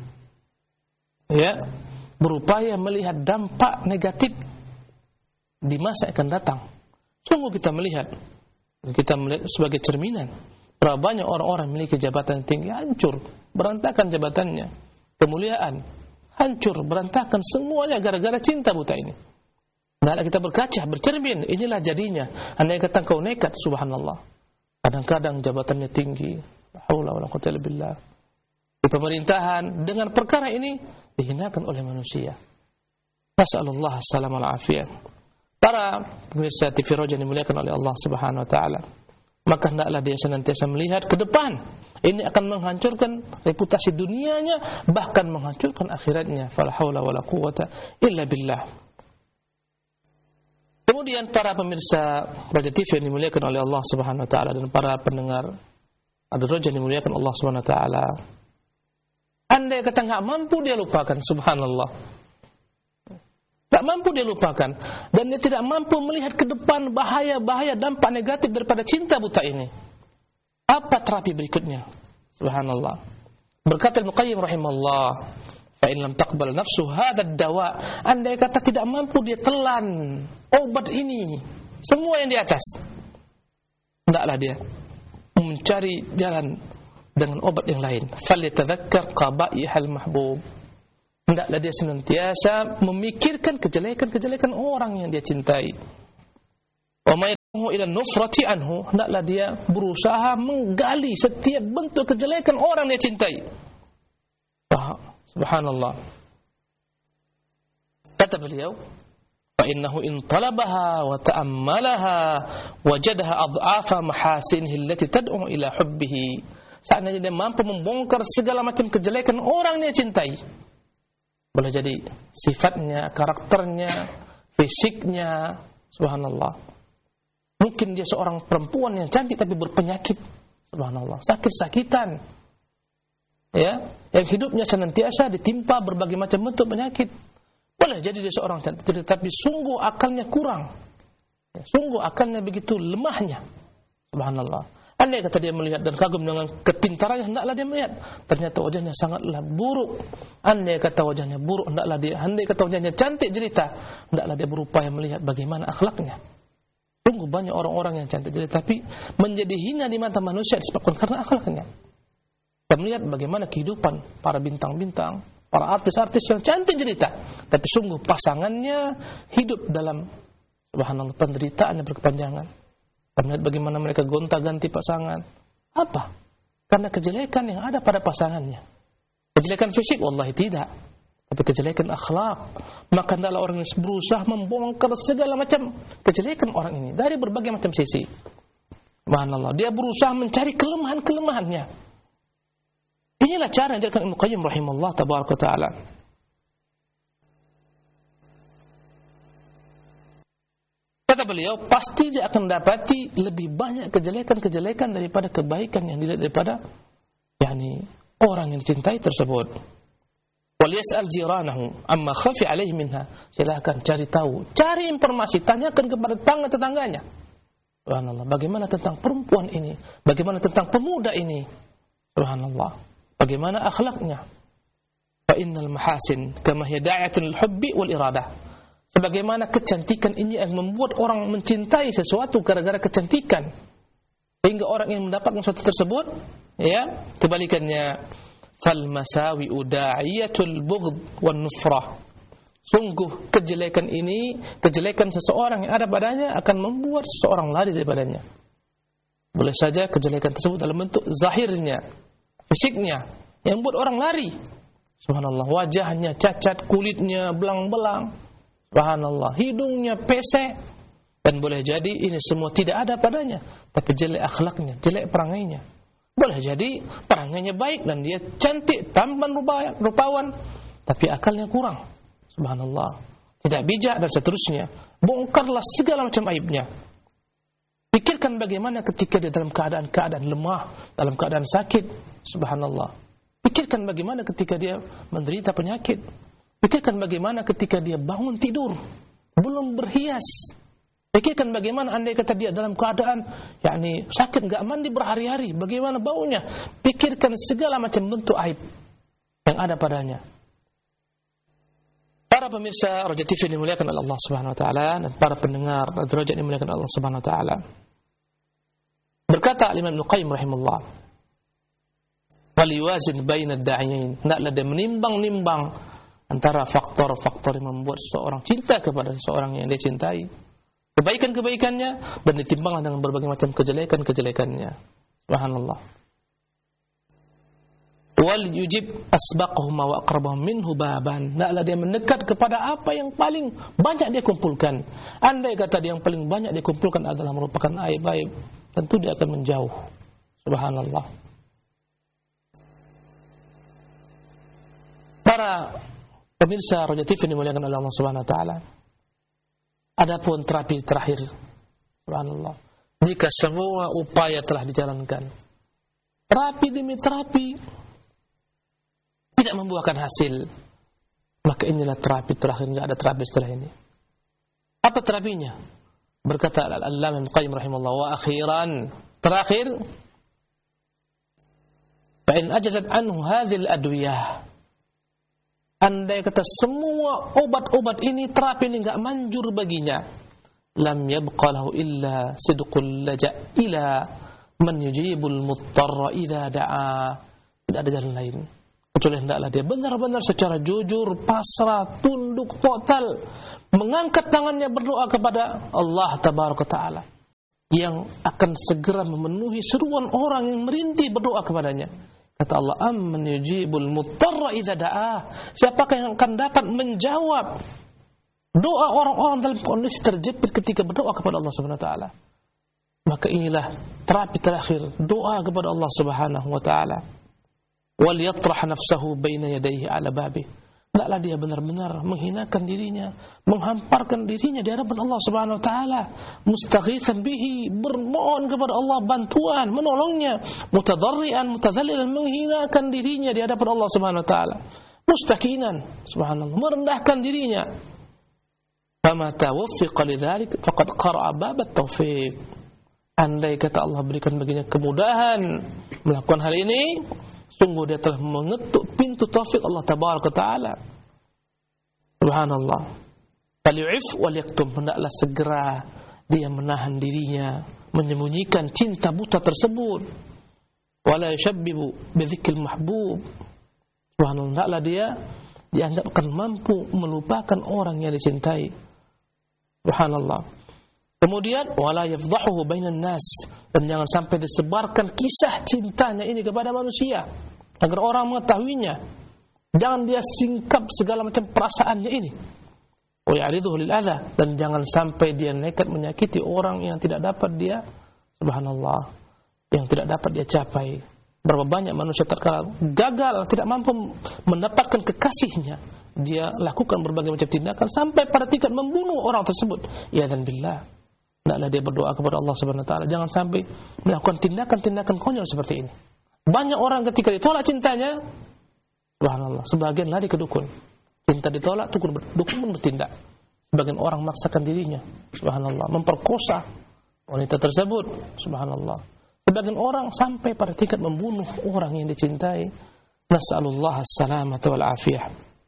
berupaya melihat dampak negatif di masa akan datang. Sungguh kita melihat sebagai cerminan, berapa banyak orang-orang memiliki jabatan tinggi hancur, berantakan jabatannya, kemuliaan hancur, berantakan semuanya gara-gara cinta buta ini. Hendaklah kita berkaca, bercermin, inilah jadinya. Andai kata kau nekat, subhanallah. Kadang-kadang jabatannya tinggi, haula wala quwwata illa billah, di pemerintahan, dengan perkara ini dihinakan oleh manusia. Nasallallahu salam wal afiyah. Para pemirsa TV Roja dimuliakan oleh Allah Subhanahu wa taala, maka hendaklah dia senantiasa melihat ke depan. Ini akan menghancurkan reputasi dunianya, bahkan menghancurkan akhiratnya. Fala haula wala quwwata illa billah. Kemudian para pemirsa Roja TV yang dimuliakan oleh Allah Subhanahu wa taala dan para pendengar ada Roja yang dimuliakan Allah Subhanahu wa taala. Andai kata enggak mampu dia lupakan, subhanallah. Enggak mampu dia lupakan dan dia tidak mampu melihat ke depan bahaya-bahaya dampak negatif daripada cinta buta ini. Apa terapi berikutnya? Subhanallah. Berkata Al-Muqayyim rahimahullah, fa in lam taqbal nafsu hadha ad-dawa, andai kata tidak mampu dia telan obat ini, semua yang di atas, hendaklah dia mencari jalan dengan obat yang lain. Falyatadzakkar qabaihal mahbub. Hendaklah dia senantiasa memikirkan kejelekan-kejelekan orang yang dia cintai. Wa may yad'uhu ila nufrati anhu, hendaklah dia berusaha menggali setiap bentuk kejelekan orang yang dia cintai. Subhanallah. Kata beliau, fa innahu in talabaha wa ta'ammalaha wajadaha adhafa mahasinihi allati tad'u ila hubbihi. Seandainya dia mampu membongkar segala macam kejelekan orang yang dia cintai, boleh jadi sifatnya, karakternya, fisiknya, subhanallah. Mungkin dia seorang perempuan yang cantik tapi berpenyakit, subhanallah, sakit-sakitan, ya, yang hidupnya senantiasa ditimpa berbagai macam bentuk penyakit. Boleh jadi dia seorang cantik tetapi sungguh akalnya kurang, ya, sungguh akalnya begitu lemahnya, subhanallah. Andai kata dia melihat dan kagum dengan kepintarannya, hendaklah dia melihat ternyata wajahnya sangatlah buruk. Andai kata wajahnya buruk, hendaklah dia, andai kata wajahnya cantik jelita, hendaklah dia berupaya melihat bagaimana akhlaknya. Sungguh banyak orang-orang yang cantik jelita tapi menjadi hina di mata manusia disebabkan karena akhlaknya. Kita melihat bagaimana kehidupan para bintang-bintang, para artis-artis yang cantik jelita, tapi sungguh pasangannya hidup dalam, subhanallah, penderitaan yang berkepanjangan. Kita melihat bagaimana mereka gonta-ganti pasangan. Apa? Karena kejelekan yang ada pada pasangannya. Kejelekan fisik, wallahi tidak, tapi kejelekan akhlak. Maka hendaklah orang ini berusaha membongkar segala macam kejelekan orang ini dari berbagai macam sisi. Subhanallah, dia berusaha mencari kelemahan-kelemahannya. Inilah cara yang dilakukan Ibnu Qayyim rahimahullah tabaraka ta'ala. Kata beliau, pasti dia akan dapati lebih banyak kejelekan-kejelekan daripada kebaikan yang dilihat daripada orang yang dicintai tersebut. Wal yas'al jiranahu amma khafi alaihi minha. Silakan cari tahu, cari informasi, tanyakan kepada tetangga-tetangganya. Subhanallah, bagaimana tentang perempuan ini? Bagaimana tentang pemuda ini? Subhanallah, bagaimana akhlaknya? Fa innal mahasin kama hiya da'atun lil hubbi wal iradah. Sebagaimana kecantikan ini yang membuat orang mencintai sesuatu gara-gara kecantikan, sehingga orang yang mendapatkan sesuatu tersebut, ya, kebalikannya, fal masawi uda'iyatul bughd wan nufrah. Sungguh kejelekan ini, kejelekan seseorang yang ada padanya akan membuat seseorang lari daripadanya. Boleh saja kejelekan tersebut dalam bentuk zahirnya, fisiknya, yang membuat orang lari. Subhanallah, wajahnya cacat, kulitnya belang-belang, subhanallah, hidungnya pesek, dan boleh jadi ini semua tidak ada padanya, tapi jelek akhlaknya, jelek perangainya. Boleh jadi perangainya baik dan dia cantik, tampan rupawan, tapi akalnya kurang, subhanallah, tidak bijak dan seterusnya. Bongkarlah segala macam aibnya. Pikirkan bagaimana ketika dia dalam keadaan lemah, dalam keadaan sakit, subhanallah. Pikirkan bagaimana ketika dia menderita penyakit. Pikirkan bagaimana ketika dia bangun tidur, belum berhias. Pikirkan bagaimana andai kata dia dalam keadaan sakit, enggak mandi berhari-hari, bagaimana baunya. Pikirkan segala macam bentuk aib yang ada padanya. Para pemirsa Raja TV dimuliakan oleh Allah Subhanahu wa taala, dan para pendengar Raja dimuliakan oleh Allah Subhanahu wa taala. Berkata Imam Ibnu Qayyim rahimahullah, "Wal yuwazin baina ad-da'iyain." Hendaklah dia menimbang-nimbang antara faktor-faktor yang membuat seseorang cinta kepada seseorang yang dia cintai, kebaikan-kebaikannya, dan ditimbanglah dengan berbagai macam kejelekan-kejelekannya. Subhanallah. Wal yujib asbaqahum wa aqrabahum minhu baban. Hendaklah dia mendekat kepada apa yang paling banyak dia kumpulkan. Andai kata dia yang paling banyak dia kumpulkan adalah merupakan aib-aib, tentu dia akan menjauh. Subhanallah. Para pemirsa Raja TV dimuliakan oleh Allah Subhanahu wa taala. Adapun terapi terakhir, subhanallah, jika semua upaya telah dijalankan, terapi demi terapi tidak membuahkan hasil, maka inilah terapi terakhir, enggak ada terapi setelah ini. Apa terapinya? Berkata Al-Allamah Ibnu Qayyim rahimahullah, wa akhiran, terakhir, fa in ajazat anhu hadhil adwiyah. Andai kata semua obat-obat ini, terapi ini enggak manjur baginya, lam yabqa lahu illa sidqul laja' ila man yujibul muttarra idza da'a. Tidak ada jalan lain kecuali hendaklah dia benar-benar secara jujur, pasrah, tunduk total mengangkat tangannya berdoa kepada Allah tabaraka taala yang akan segera memenuhi seruan orang yang merintih berdoa kepadanya. Kata Allah, amman yujibul muttarra idza da'ah. Siapakah yang akan dapat menjawab doa orang-orang dalam kondisi terjepit ketika berdoa kepada Allah Subhanahu wa taala? Maka inilah terapi terakhir, doa kepada Allah Subhanahu wa taala. Wal yatrah nafsahu baina yadayhi ala babih. Hendaklah dia benar-benar menghinakan dirinya, menghamparkan dirinya di hadapan Allah Subhanahu wa taala, mustaghitsan bihi, bermohon kepada Allah bantuan, menolongnya, mutadarrian, mutazallilan, menghinakan dirinya di hadapan Allah Subhanahu wa taala, mustaqinan, subhanallah, merendahkan dirinya. Fama tawaffiqa lidzalik faqad qara'a bab at-taufiq. Andai kata Allah berikan baginya kemudahan melakukan hal ini, sungguh dia telah mengetuk pintu taufik Allah tabaraka taala. Subhanallah. Falyu'if wal yaktum, hendaklah segera dia menahan dirinya, menyembunyikan cinta buta tersebut. Wala yashabbibu bi dzikril mahbub. Subhanallah, hendaklah dia dianggap akan mampu melupakan orang yang dicintai. Subhanallah. Kemudian wala yafdahuhu bainan nas, dan jangan sampai disebarkan kisah cintanya ini kepada manusia agar orang mengetahuinya. Jangan dia singkap segala macam perasaannya ini. Wa ya'riduhu lil adza, dan jangan sampai dia nekat menyakiti orang yang tidak dapat dia, subhanallah, yang tidak dapat dia capai. Berapa banyak manusia terkadang gagal, tidak mampu mendapatkan kekasihnya, dia lakukan berbagai macam tindakan sampai pada tingkat membunuh orang tersebut. Ya dan billah. Hendaklah dia berdoa kepada Allah Subhanahu wa taala, jangan sampai melakukan tindakan-tindakan konyol seperti ini. Banyak orang ketika ditolak cintanya, subhanallah, sebagian lari ke dukun. Cinta ditolak, dukun pun bertindak. Sebagian orang memaksakan dirinya, subhanallah, memperkosa wanita tersebut, subhanallah. Sebagian orang sampai pada tingkat membunuh orang yang dicintai. Nas'alullah as-salamata wal afiyah.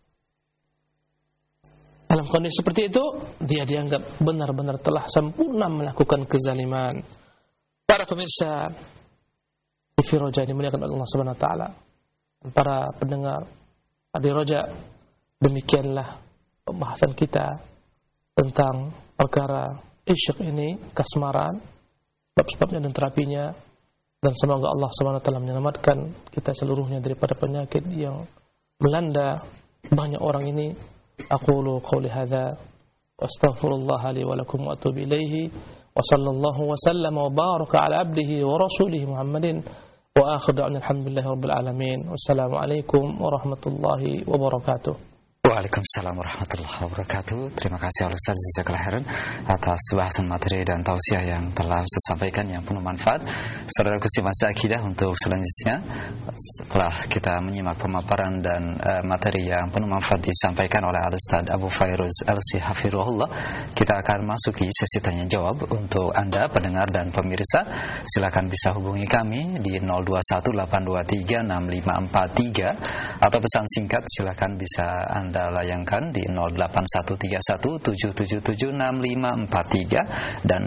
Dalam kondisi seperti itu, dia dianggap benar-benar telah sempurna melakukan kezaliman. Para pemirsa TV Roja ini dimuliakan oleh Allah Subhanahu wa taala, para pendengar di Roja, demikianlah pembahasan kita tentang perkara isyq ini, kasmaran, sebab-sebabnya dan terapinya, dan semoga Allah Subhanahu wa taala menyelamatkan kita seluruhnya daripada penyakit yang melanda banyak orang ini. Aqulu qawli hadza wa astaghfirullah li wa lakum wa atubu ilaihi wa sallallahu wa sallama wa baraka ala abdihi wa rasulih Muhammadin wa akhiru da'wana alhamdulillahi rabbil alamin. Wassalamu alaikum warahmatullahi wabarakatuh. Waalaikumsalam warahmatullahi wabarakatuh. Terima kasih Ustaz jazakallahu khairan atas bahasan materi dan tausiah yang telah Ustaz sampaikan yang penuh manfaat. Saudaraku simak akidah untuk selanjutnya, setelah kita menyimak pemaparan dan materi yang penuh manfaat disampaikan oleh Al-Ustaz Abu Fairuz LC Hafirullah, kita akan masuki sesi tanya jawab untuk Anda pendengar dan pemirsa. Silakan bisa hubungi kami di 0218236543 atau pesan singkat silakan bisa Anda layangkan di 081317776543 dan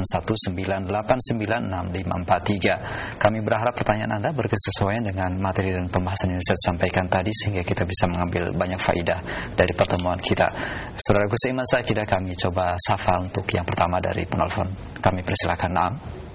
0819896543. Kami berharap pertanyaan Anda berkesesuaian dengan materi dan pembahasan yang Ustaz sampaikan tadi sehingga kita bisa mengambil banyak faedah dari pertemuan kita. Saudaraku seiman sakidah, kami coba sapa untuk yang pertama dari penelpon. Kami persilakan. Naam.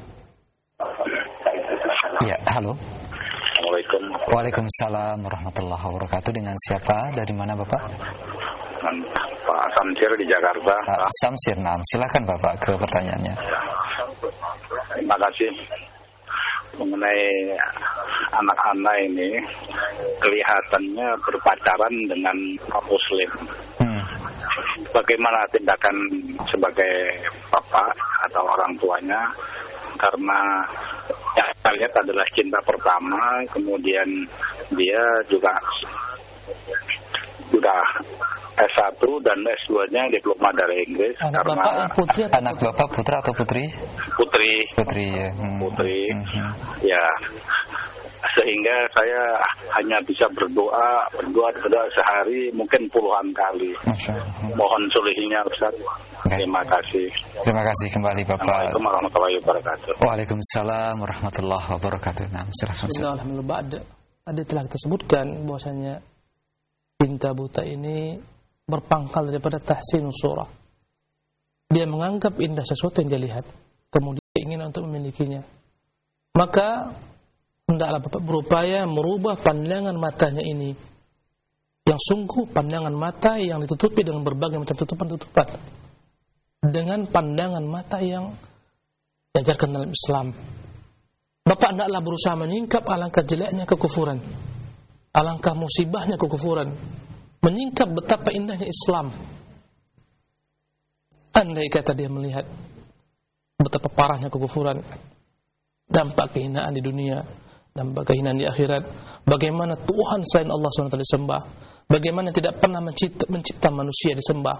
Ya, halo. Assalamualaikum. Waalaikumsalam warahmatullahi wabarakatuh. Dengan siapa? Dari mana Bapak? Pak Samsir di Jakarta. Samsir, naam. Silakan Bapak ke pertanyaannya. Terima kasih. Mengenai anak-anak ini, kelihatannya berpacaran dengan Muslim. Bagaimana tindakan sebagai bapak atau orang tuanya? Karena yang saya lihat adalah cinta pertama, kemudian dia juga sudah S1 dan S2-nya diploma dari Inggris. Anak Bapak putri atau anak Bapak putra atau putri? Putri. Putri ya. Putri. Ya. Sehingga saya hanya bisa berdoa sehari mungkin puluhan kali. Mohon sulihnya Ustaz. Terima kasih. Terima kasih kembali Bapak. Assalamualaikum warahmatullahi wabarakatuh. Waalaikumsalam warahmatullahi wabarakatuh. Nah, silakan. Alhamdulillah, ada telah kita sebutkan bahwasanya cinta buta ini berpangkal daripada tahsinus surah. Dia menganggap indah sesuatu yang dia lihat, kemudian keinginan untuk memilikinya. Maka hendaklah Bapak berupaya merubah pandangan matanya ini, yang sungguh pandangan mata yang ditutupi dengan berbagai macam tutupan-tutupan, dengan pandangan mata yang diajarkan dalam Islam. Bapak hendaklah berusaha menyingkap alangkah jeleknya kekufuran, alangkah musibahnya kekufuran, menyingkap betapa indahnya Islam. Andai kata dia melihat betapa parahnya kekufuran, dampak kehinaan di dunia, dampak kehinaan di akhirat, bagaimana Tuhan selain Allah SWT disembah, bagaimana tidak pernah mencipta manusia disembah.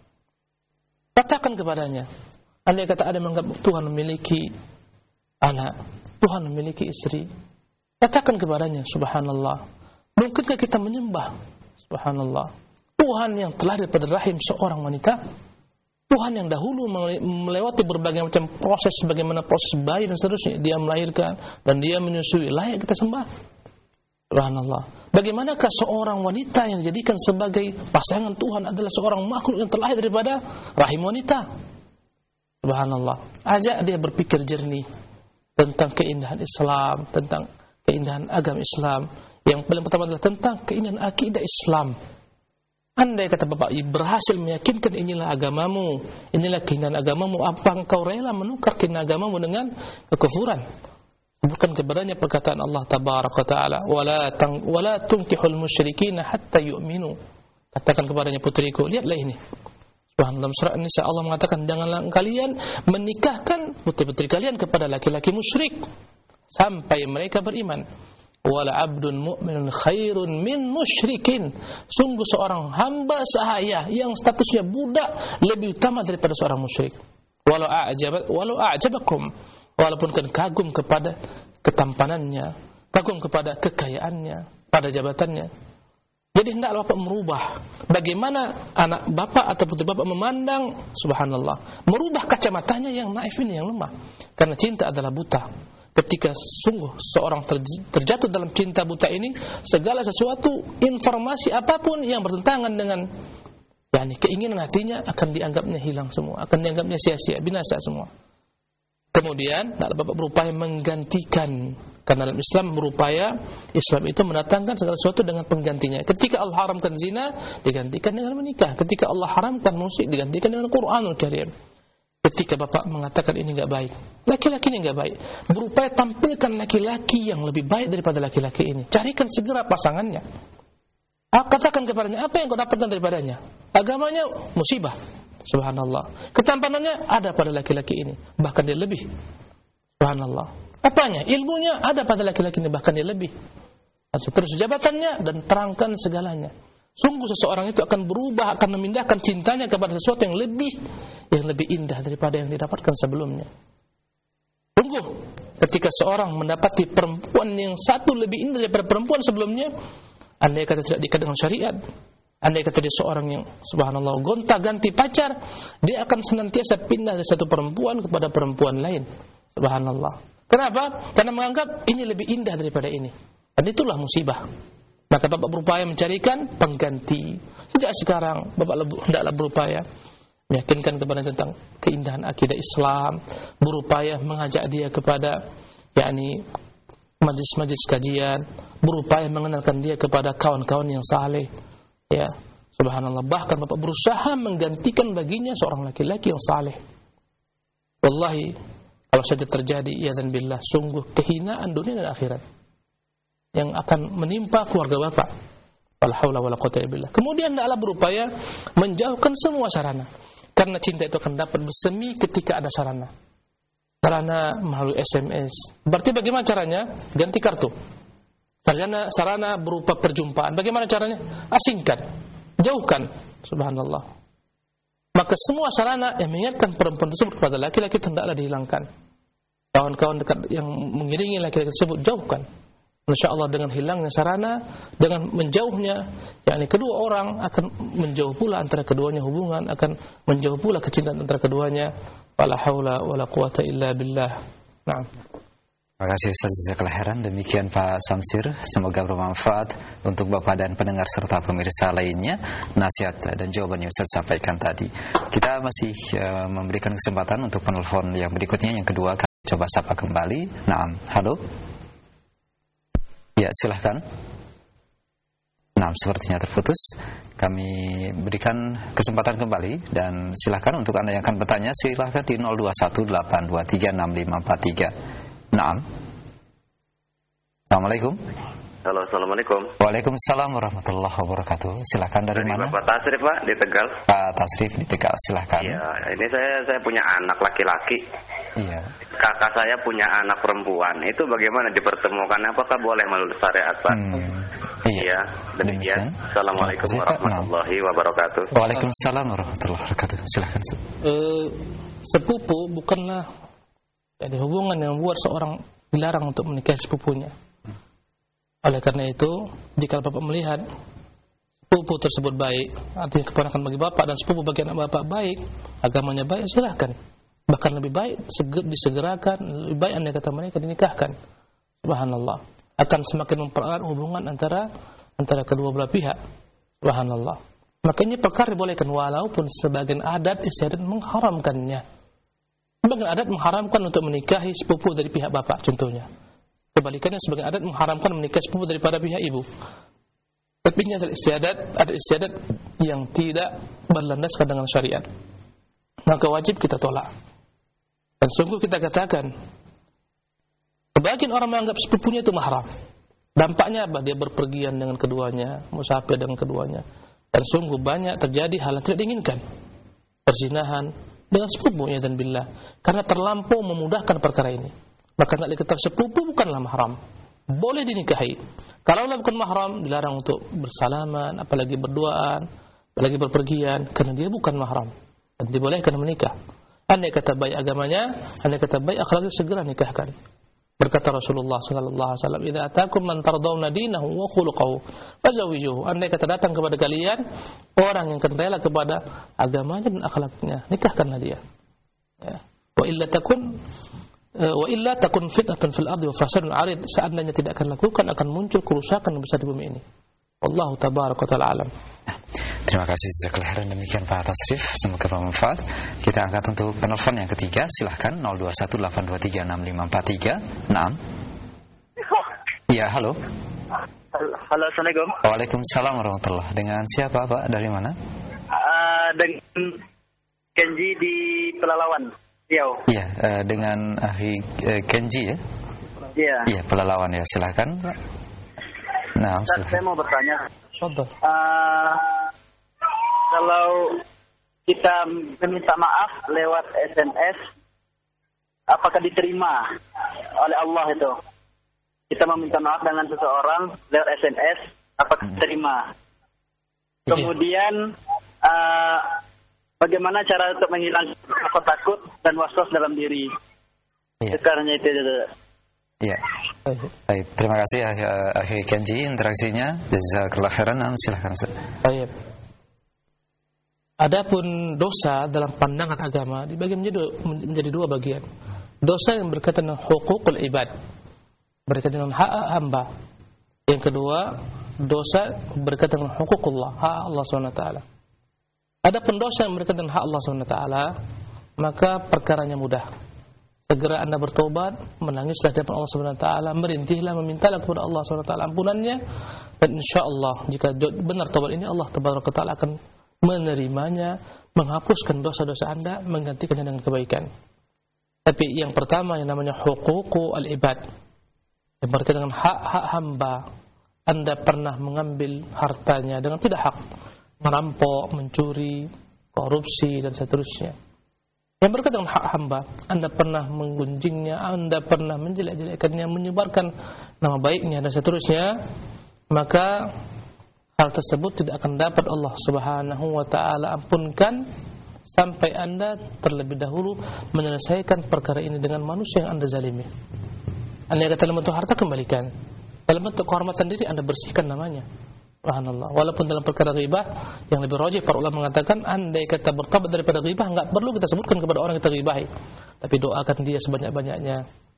Katakan kepadanya, andai kata ada menganggap Tuhan memiliki anak, Tuhan memiliki istri, katakan kepadanya, subhanallah, mungkinkah kita menyembah, subhanallah, Tuhan yang telah daripada rahim seorang wanita, Tuhan yang dahulu melewati berbagai macam proses, bagaimana proses bayi dan seterusnya, dia melahirkan dan dia menyusui, layak kita sembah. Subhanallah. Bagaimanakah seorang wanita yang dijadikan sebagai pasangan Tuhan adalah seorang makhluk yang terlahir daripada rahim wanita. Subhanallah. Ajak dia berpikir jernih tentang keindahan Islam, tentang keindahan agama Islam. Yang paling pertama adalah tentang keindahan akidah Islam. Andai kata Bapak berhasil meyakinkan inilah agamamu, inilah keindahan agamamu, apa engkau rela menukar keindahan agamamu dengan kekufuran? Bukan kepadanya perkataan Allah Tabaraka Ta'ala, wala tunkihul musyrikina hatta yu'minu. Katakan kepadanya, putriku, lihatlah ini. Dalam surah An-Nisa Allah mengatakan, janganlah kalian menikahkan putri-putri kalian kepada laki-laki musyrik sampai mereka beriman. Wala abdun mu'minun khairun min musyrikin. Sungguh seorang hamba sahaya yang statusnya budak lebih utama daripada seorang musyrik. Walau a'jabakum, walaupun kan kagum kepada ketampanannya, kagum kepada kekayaannya, pada jabatannya. Jadi hendaklah Bapak merubah bagaimana anak Bapak atau putri Bapak memandang, subhanallah, merubah kacamatanya yang naif ini, yang lemah. Karena cinta adalah buta. Ketika sungguh seorang terjatuh dalam cinta buta ini, segala sesuatu, informasi apapun yang bertentangan dengan keinginan hatinya akan dianggapnya hilang semua, akan dianggapnya sia-sia, binasa semua. Kemudian Bapak berupaya menggantikan, karena dalam Islam Islam itu mendatangkan segala sesuatu dengan penggantinya. Ketika Allah haramkan zina, digantikan dengan menikah. Ketika Allah haramkan musik, digantikan dengan Qur'anul Karim. Ketika Bapak mengatakan ini enggak baik, laki-laki ini enggak baik, berupaya tampilkan laki-laki yang lebih baik daripada laki-laki ini. Carikan segera pasangannya. Katakan kepadanya, apa yang kau dapatkan daripadanya? Agamanya musibah, subhanallah. Ketampanannya ada pada laki-laki ini, bahkan dia lebih. Subhanallah. Apanya? Ilmunya ada pada laki-laki ini, bahkan dia lebih. Terus jabatannya, dan terangkan segalanya. Sungguh seseorang itu akan berubah, akan memindahkan cintanya kepada sesuatu yang lebih indah daripada yang didapatkan sebelumnya. Sungguh, ketika seorang mendapati perempuan yang satu lebih indah daripada perempuan sebelumnya, andai kata tidak diikat dengan syariat, andai kata dia seorang yang subhanallah gonta-ganti pacar, dia akan senantiasa pindah dari satu perempuan kepada perempuan lain. Subhanallah. Kenapa? Karena menganggap ini lebih indah daripada ini. Dan itulah musibah. Maka Bapak berupaya mencarikan pengganti. Sejak sekarang Bapak hendaklah berupaya meyakinkan kepada tentang keindahan akidah Islam, berupaya mengajak dia kepada majlis-majlis kajian, berupaya mengenalkan dia kepada kawan-kawan yang saleh. Ya, subhanallah. Bahkan Bapak berusaha menggantikan baginya seorang laki-laki yang saleh. Wallahi, kalau saja terjadi ya dan billah, sungguh kehinaan dunia dan akhirat yang akan menimpa keluarga Bapak. Wala haula wala quwwata illa billah. Kemudian hendaklah berupaya menjauhkan semua sarana. Karena cinta itu akan dapat bersemi ketika ada sarana. Sarana melalui SMS. Berarti bagaimana caranya? Ganti kartu. Sarana berupa perjumpaan. Bagaimana caranya? Asingkan, jauhkan. Subhanallah. Maka semua sarana yang mengingatkan perempuan tersebut kepada laki-laki hendaklah dihilangkan. Kawan-kawan dekat yang mengiringi laki-laki tersebut jauhkan. InsyaAllah dengan hilangnya sarana, dengan menjauhnya, kedua orang akan menjauh pula antara keduanya hubungan, akan menjauh pula kecintaan antara keduanya. Wala haula wala quwata illa billah. Naam. Terima kasih Ustaz Jazakallah khairan. Demikian Pak Samsir, semoga bermanfaat untuk Bapak dan pendengar serta pemirsa lainnya nasihat dan jawaban yang Ustaz sampaikan tadi. Kita masih memberikan kesempatan untuk penelpon yang berikutnya, yang kedua kami coba sapa kembali. Naam, halo. Ya, silahkan. Naam, sepertinya terputus. Kami berikan kesempatan kembali dan silahkan untuk Anda yang akan bertanya, silahkan di 0218236543. Naam. Assalamualaikum. Halo, assalamualaikum. Waalaikumsalam warahmatullahi wabarakatuh. Silakan dari mana? Bapak Tasrif, Pak, di Tegal. Pak Tasrif di Tegal, silakan. Iya, ini saya punya anak laki-laki. Iya. Kakak saya punya anak perempuan. Itu bagaimana dipertemukan? Apakah boleh menurut syariat, Pak? Iya, demikian. Assalamualaikum warahmatullahi wabarakatuh. Waalaikumsalam warahmatullahi wabarakatuh. Silakan. Sepupu bukanlah jadi hubungan yang membuat seorang dilarang untuk menikahi sepupunya. Oleh karena itu, jika Bapak melihat sepupu tersebut baik, artinya keponakan bagi Bapak dan sepupu bagi anak Bapak baik, agamanya baik, silahkan. Bahkan lebih baik disegerakan, lebih baik andai kata mereka dinikahkan. Subhanallah. Akan semakin mempererat hubungan antara kedua belah pihak. Subhanallah. Makanya perkara dibolehkan walaupun sebagian adat istiadat mengharamkannya. Sebagian adat mengharamkan untuk menikahi sepupu dari pihak bapak, contohnya. Kebalikannya, sebagian adat mengharamkan menikahi sepupu daripada pihak ibu. Tapi ini adalah istiadat yang tidak berlandaskan dengan syariat. Maka wajib kita tolak. Dan sungguh kita katakan, sebagian orang menganggap sepupunya itu mahram. Dampaknya apa? Dia berpergian dengan keduanya, musafir dengan keduanya. Dan sungguh banyak terjadi hal yang tidak diinginkan. Perzinahan dengan sepupunya dan billah, karena terlampau memudahkan perkara ini. Maka nak diketahui sepupu bukanlah mahram, boleh dinikahi. Kalau bukan mahram, dilarang untuk bersalaman, apalagi berduaan, apalagi berpergian, karena dia bukan mahram dan dibolehkan menikah. Andai kata baik agamanya, andai kata baik akhlaknya, segera nikahkan. Berkata Rasulullah sallallahu alaihi wasallam, "Idza atakum man tardawna dinahu wa khuluquhu fazawijuhu." Andai kata datang kepada kalian orang yang rela kepada agamanya dan akhlaknya, nikahkanlah dia. Ya. Wa illa takun fitnatun fil ardi wa fasadun 'arid. Seandainya tidak akan lakukan, akan muncul kerusakan yang besar di bumi ini. Wallahu tabaraka wa ta'ala alam. Terima kasih jazakallahu khairan. Demikian Pak Tasrif, semoga bermanfaat. Kita angkat untuk penelpon yang ketiga, silahkan 0218236543. Naam. Iya, halo. Halo, assalamualaikum. Waalaikumsalam warahmatullahi. Dengan siapa Pak? Dari mana? Dengan Kenji di Pelalawan, Riau. Iya, dengan Ahli Kenji ya. Iya. Iya, Pelalawan ya, silahkan Pak. Nah, saya mau bertanya. Contoh. Kalau kita meminta maaf lewat SMS, apakah diterima oleh Allah itu? Kita meminta maaf dengan seseorang lewat SMS, apakah diterima? Kemudian, bagaimana cara untuk menghilangkan rasa takut dan was-was dalam diri? Sekarang itu. Iya. Baik, terima kasih Akhi Kenji interaksinya. Jazakallahu khairan. Silakan. Baik. Adapun dosa dalam pandangan agama dibagi menjadi dua bagian. Dosa yang berkaitan dengan hukukul ibad, berkaitan dengan hak hamba. Yang kedua, dosa berkaitan dengan hukukullah, hak Allah SWT. Adapun dosa yang berkaitan dengan hak Allah SWT, maka perkaranya mudah. Segera Anda bertobat, menangislah di hadapan Allah SWT, merintihlah, memintalah kepada Allah SWT ampunannya, dan insyaallah jika benar tobat ini, Allah Tabaraka Ta'ala akan menerimanya, menghapuskan dosa-dosa Anda, menggantikannya dengan kebaikan. Tapi yang pertama yang namanya huququ al-ibad, yang berkaitan dengan hak-hak hamba. Anda pernah mengambil hartanya dengan tidak hak, merampok, mencuri, korupsi dan seterusnya. Yang berkaitan dengan hak hamba, Anda pernah menggunjingnya, Anda pernah menjelek-jelekkannya, menyebarkan nama baiknya dan seterusnya, maka hal tersebut tidak akan dapat Allah Subhanahu wa taala ampunkan sampai Anda terlebih dahulu menyelesaikan perkara ini dengan manusia yang Anda zalimi. Anda kata dalam bentuk harta, kembalikan. Dalam bentuk kehormatan diri, Anda bersihkan namanya. Subhanallah. Walaupun dalam perkara ghibah yang lebih rajih, para ulama mengatakan andai kata bertobat daripada ghibah, enggak perlu kita sebutkan kepada orang yang kita ghibahi, tapi doakan dia sebanyak-banyaknya,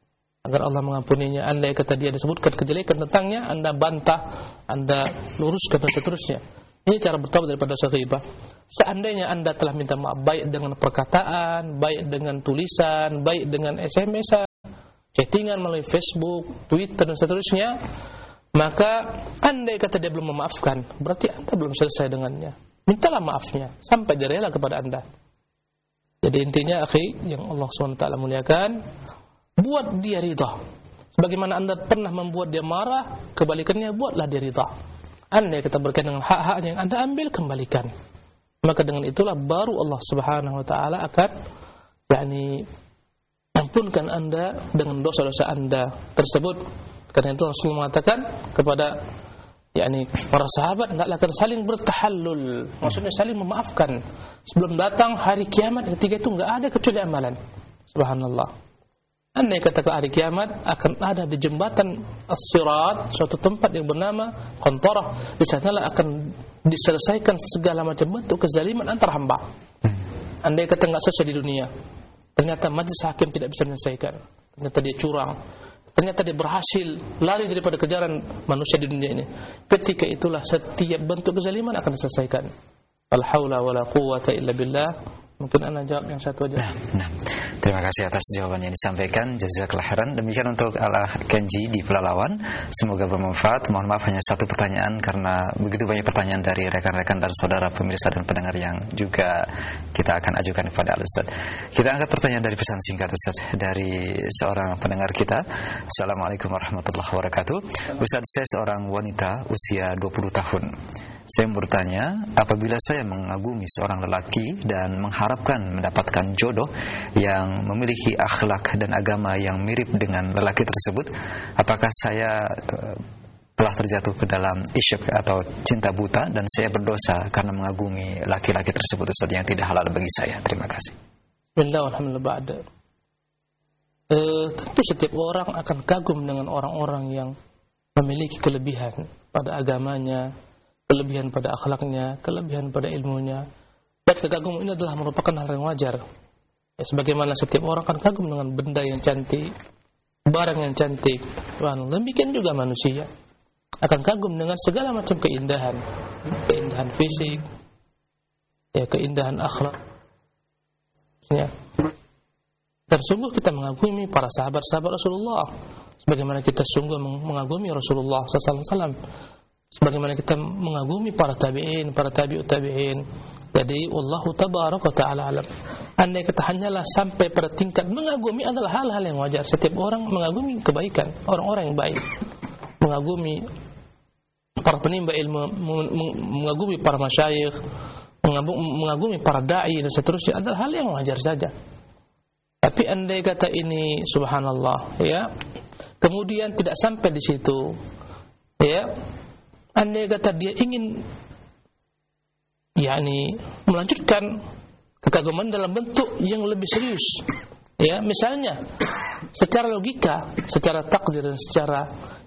agar Allah mengampuninya. Andai kata dia disebutkan kejelekan tentangnya, Anda bantah, Anda luruskan dan seterusnya. Ini cara bertaubat daripada dosa ghibah. Seandainya Anda telah minta maaf baik dengan perkataan, baik dengan tulisan, baik dengan SMS-an, chattingan melalui Facebook, Twitter dan seterusnya, maka andai kata dia belum memaafkan, berarti Anda belum selesai dengannya. Mintalah maafnya sampai dia rela kepada Anda. Jadi intinya, akhi yang Allah SWT muliakan, buat dia ridha. Sebagaimana Anda pernah membuat dia marah, kebalikannya buatlah dia ridha. Andai kita berkaitan dengan hak-hak yang Anda ambil, kembalikan. Maka dengan itulah baru Allah Subhanahu wa taala akan ampunkan Anda dengan dosa-dosa Anda tersebut. Karena itu Rasulullah mengatakan kepada para sahabat, hendaklah kalian saling bertahallul. Maksudnya saling memaafkan. Sebelum datang hari kiamat, ketika itu enggak ada kecuali amalan. Subhanallah. Andai kata hari kiamat akan ada di jembatan As-Sirat, suatu tempat yang bernama Qantarah. Di sanalah akan diselesaikan segala macam bentuk kezaliman antar hamba. Andai kata enggak selesai di dunia, ternyata majelis hakim tidak bisa menyelesaikan. Ternyata dia curang. Ternyata dia berhasil lari daripada kejaran manusia di dunia ini. Ketika itulah setiap bentuk kezaliman akan diselesaikan. La haula wala quwwata illa billah. Mungkin Anda jawab yang satu aja. Nah. Terima kasih atas jawaban yang disampaikan. Jazakallahu khairan. Demikian untuk Al-Kenji di Pelalawan. Semoga bermanfaat. Mohon maaf hanya satu pertanyaan karena begitu banyak pertanyaan dari rekan-rekan dan saudara pemirsa dan pendengar yang juga kita akan ajukan kepada Al-Ustaz. Kita angkat pertanyaan dari pesan singkat, Ustaz, dari seorang pendengar kita. Assalamualaikum warahmatullahi wabarakatuh. Ustaz, saya seorang wanita usia 20 tahun. Saya bertanya, apabila saya mengagumi seorang lelaki dan mengharapkan mendapatkan jodoh yang memiliki akhlak dan agama yang mirip dengan lelaki tersebut, apakah saya telah terjatuh ke dalam isyq atau cinta buta dan saya berdosa karena mengagumi laki-laki tersebut, Ustaz, yang tidak halal bagi saya? Terima kasih. Bismillahirrahmanirrahim. Tentu setiap orang akan kagum dengan orang-orang yang memiliki kelebihan pada agamanya, kelebihan pada akhlaknya, kelebihan pada ilmunya. Dan kekaguman ini adalah merupakan hal yang wajar. Ya, sebagaimana setiap orang akan kagum dengan benda yang cantik, barang yang cantik. Demikian juga manusia akan kagum dengan segala macam keindahan, keindahan fisik, keindahan akhlak. Ya. Dan sungguh kita mengagumi para sahabat-sahabat Rasulullah, sebagaimana kita sungguh mengagumi Rasulullah SAW. Sebagaimana kita mengagumi para tabi'in, para tabi'ut tabi'in. Jadi wallahu tabaraka ta'ala alam. Andai kata hanyalah sampai pada tingkat mengagumi adalah hal-hal yang wajar. Setiap orang mengagumi kebaikan, orang-orang yang baik, mengagumi para penimba ilmu, mengagumi para masyayikh, mengagumi para da'i dan seterusnya adalah hal yang wajar saja. Tapi andai kata ini subhanallah, kemudian tidak sampai di situ, andai kata dia ingin melanjutkan kekaguman dalam bentuk yang lebih serius, misalnya secara logika, secara takdir dan secara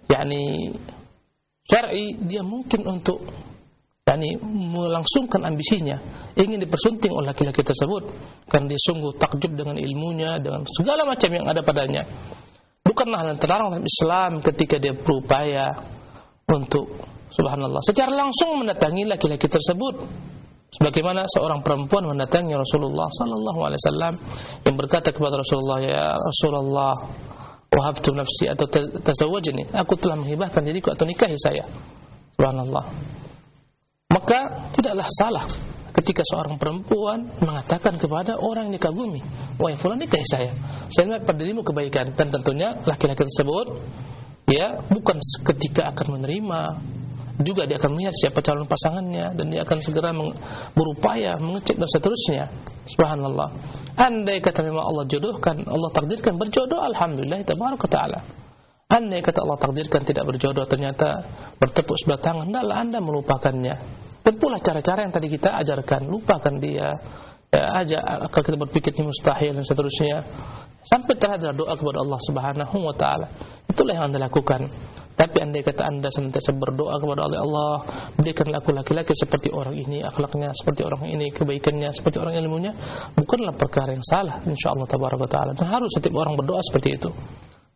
syar'i, dia mungkin untuk melangsungkan ambisinya, ingin dipersunting oleh laki-laki tersebut karena dia sungguh takjub dengan ilmunya, dengan segala macam yang ada padanya. Bukanlah hal yang terlarang dalam Islam ketika dia berupaya untuk subhanallah secara langsung mendatangi laki-laki tersebut, sebagaimana seorang perempuan mendatangi Rasulullah sallallahu alaihi wasallam yang berkata kepada Rasulullah, ya Rasulullah, wahabtu nafsi atau tazawwajni, aku telah menghibahkan diriku atau nikahi saya. Subhanallah. Maka tidaklah salah ketika seorang perempuan mengatakan kepada orang yang dikagumi, wahai fulan, nikahi saya melihat pada dirimu kebaikan. Dan tentunya laki-laki tersebut bukan ketika akan menerima, juga dia akan melihat siapa calon pasangannya dan dia akan segera berupaya mengecek dan seterusnya. Subhanallah. Andai kata memang Allah jodohkan, Allah takdirkan berjodoh, alhamdulillah tabaraka taala. Andai kata Allah takdirkan tidak berjodoh, ternyata bertepuk sebelah tangan, hendaklah Anda melupakannya. Tempuhlah cara-cara yang tadi kita ajarkan, lupakan dia. Kalau kita berpikir ini mustahil dan seterusnya, sampai terhadap doa kepada Allah Subhanahu wa taala. Itulah yang Anda lakukan. Tapi andai kata Anda senantiasa berdoa kepada Allah, berikanlah aku laki-laki seperti orang ini, akhlaknya seperti orang ini, kebaikannya seperti orang ilmunya, bukanlah perkara yang salah insyaallah tabaraka taala. Dan harus setiap orang berdoa seperti itu.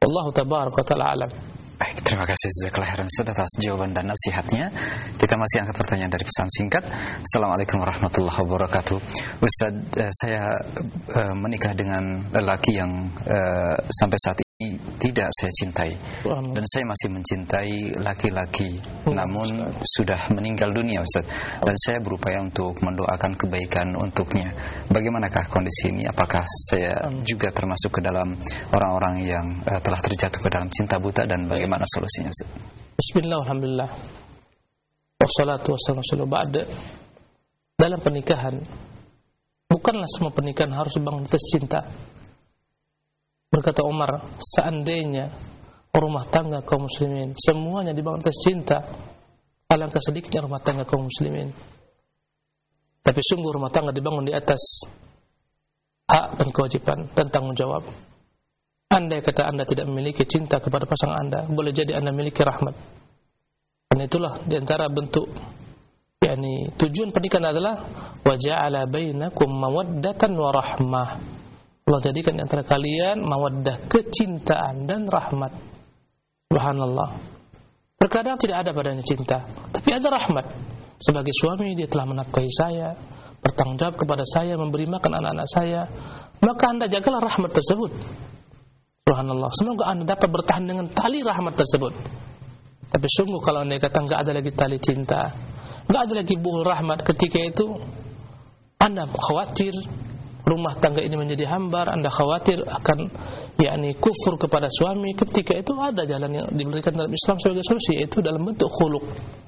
Wallahu tabaraka wa ta'ala alam. Baik, terima kasih jazakallahu khairan Ustaz atas jawaban dan nasihatnya. Kita masih angkat pertanyaan dari pesan singkat. Assalamualaikum warahmatullahi wabarakatuh. Ustaz, saya menikah dengan lelaki yang sampai saat ini tidak saya cintai, dan saya masih mencintai laki-laki, namun sudah meninggal dunia Ustaz, dan saya berupaya untuk mendoakan kebaikan untuknya. Bagaimanakah kondisi ini? Apakah saya juga termasuk ke dalam orang-orang yang telah terjatuh ke dalam cinta buta, dan bagaimana solusinya Ustaz? Bismillah, alhamdulillah, wassalatu wassalamu ba'da. Dalam pernikahan, bukanlah semua pernikahan harus dibangun atas cinta. Berkata Umar, seandainya rumah tangga kaum muslimin semuanya dibangun atas cinta, alangkah sedikitnya rumah tangga kaum muslimin. Tapi sungguh rumah tangga dibangun di atas hak dan kewajiban dan tanggung jawab. Andai kata Anda tidak memiliki cinta kepada pasangan Anda, boleh jadi Anda memiliki rahmat. Dan itulah diantara bentuk, yakni tujuan pernikahan adalah wa ja'ala bainakum mawaddatan wa rahmah. Allah jadikan antara kalian mawaddah, kecintaan dan rahmat. Subhanallah. Terkadang tidak ada padanya cinta, tapi ada rahmat. Sebagai suami dia telah menafkahi saya, bertanggung jawab kepada saya, memberi makan anak-anak saya. Maka Anda jagalah rahmat tersebut. Subhanallah. Semoga Anda dapat bertahan dengan tali rahmat tersebut. Tapi sungguh kalau Anda kata enggak ada lagi tali cinta, enggak ada lagi buhul rahmat, ketika itu Anda khawatir rumah tangga ini menjadi hambar, Anda khawatir akan yakni kufur kepada suami. Ketika itu ada jalan yang diberikan dalam Islam sebagai solusi, yaitu dalam bentuk khulu'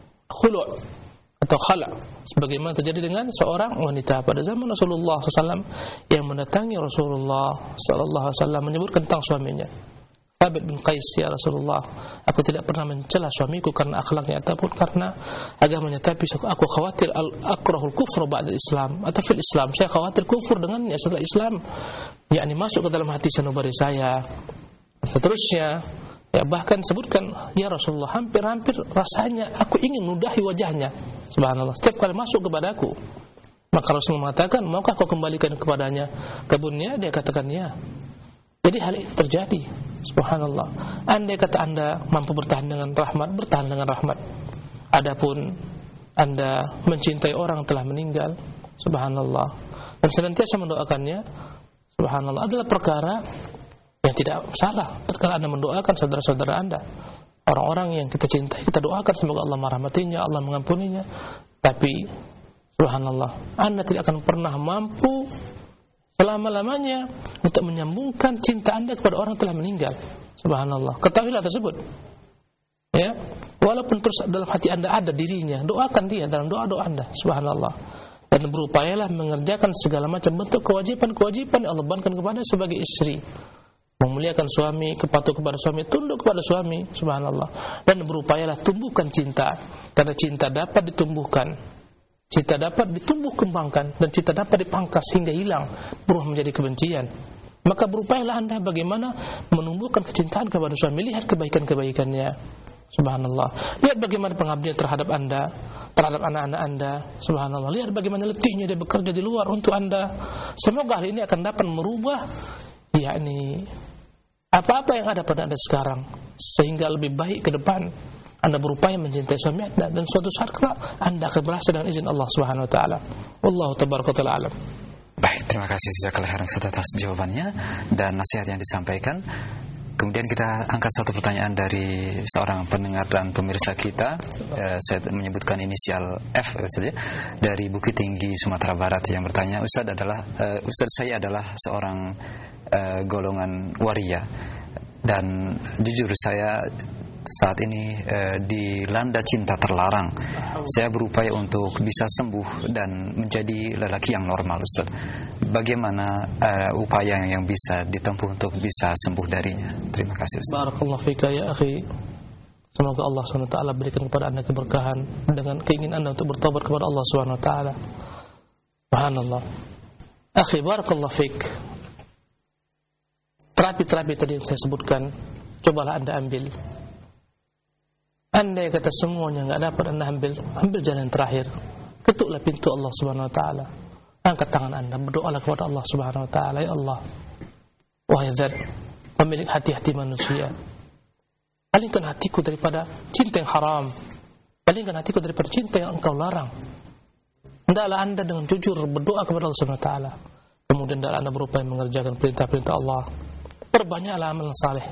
atau khala', sebagaimana terjadi dengan seorang wanita pada zaman Rasulullah SAW yang mendatangi Rasulullah SAW menyebutkan tentang suaminya. Thabit bin Qais, ya Rasulullah, aku tidak pernah mencela suamiku karena akhlaknya ataupun karena agamanya, tapi aku khawatir akrahul kufur ba'da Islam, atau fil Islam, saya khawatir kufur dengannya setelah Islam, yakni masuk ke dalam hati sanubari saya. Seterusnya, ya bahkan sebutkan, ya Rasulullah, hampir-hampir rasanya aku ingin meludahi wajahnya. Subhanallah, setiap kali masuk kepadaku. Maka Rasulullah mengatakan, maukah kau kembalikan kepadanya kebunnya? Dia katakan ya. Jadi hal ini terjadi. Subhanallah. Andai kata Anda mampu bertahan dengan rahmat, bertahan dengan rahmat. Adapun Anda mencintai orang telah meninggal, subhanallah, dan senantiasa mendoakannya, subhanallah, adalah perkara yang tidak salah. Tatkala Anda mendoakan saudara-saudara Anda, orang-orang yang kita cintai, kita doakan semoga Allah merahmatinya, Allah mengampuninya. Tapi subhanallah, Anda tidak akan pernah mampu selama-lamanya untuk menyambungkan cinta Anda kepada orang yang telah meninggal. Subhanallah. Ketahuilah tersebut. Ya, walaupun terus dalam hati Anda ada dirinya, doakan dia dalam doa-doa Anda. Subhanallah. Dan berupayalah mengerjakan segala macam bentuk kewajiban-kewajiban yang Allah bebankan kepada sebagai istri. Memuliakan suami, kepatuh kepada suami, tunduk kepada suami. Subhanallah. Dan berupayalah tumbuhkan cinta, karena cinta dapat ditumbuhkan, cinta dapat ditumbuh kembangkan, dan cinta dapat dipangkas hingga hilang, berubah menjadi kebencian. Maka berupayalah Anda bagaimana menumbuhkan kecintaan kepada suami. Lihat kebaikan-kebaikannya. Subhanallah. Lihat bagaimana pengabdian terhadap Anda, terhadap anak-anak Anda. Subhanallah. Lihat bagaimana letihnya dia bekerja di luar untuk Anda. Semoga hal ini akan dapat merubah yakni apa-apa yang ada pada Anda sekarang, sehingga lebih baik ke depan Anda berupaya mencintai suami Anda, dan suatu saat kelak Anda akan berhasil dengan izin Allah Subhanahu wa taala. Wallahu tabaraka wa taala alam. Baik, terima kasih jazakallahu khairan atas jawabannya dan nasihat yang disampaikan. Kemudian kita angkat satu pertanyaan dari seorang pendengar dan pemirsa kita. Saya menyebutkan inisial F saja, dari Bukit Tinggi, Sumatera Barat, yang bertanya, Ustaz, saya adalah seorang golongan waria, dan jujur saya saat ini dilanda cinta terlarang. Saya berupaya untuk bisa sembuh dan menjadi lelaki yang normal, Ustaz. Bagaimana upaya yang bisa ditempuh untuk bisa sembuh darinya? Terima kasih, Ustaz. Barakallahu fika ya akhi. Semoga Allah SWT berikan kepada Anda keberkahan dengan keinginan Anda untuk bertobat kepada Allah SWT. Subhanallah. Akhi, barakallahu fik. Terapi-terapi tadi yang saya sebutkan, cobalah Anda ambil. Andai kata semuanya enggak dapat Anda ambil jalan terakhir. Ketuklah pintu Allah Subhanahu wa taala. Angkat tangan Anda, berdoalah kepada Allah Subhanahu wa taala, ya Allah, wahai Zat pemilik hati-hati manusia. Palingkan hatiku daripada cinta yang haram. Palingkan hatiku daripada cinta yang engkau larang. Hendaklah anda dengan jujur berdoa kepada Allah Subhanahu wa ta'ala. Kemudian hendaklah anda berupaya mengerjakan perintah-perintah Allah. Perbanyaklah amal saleh.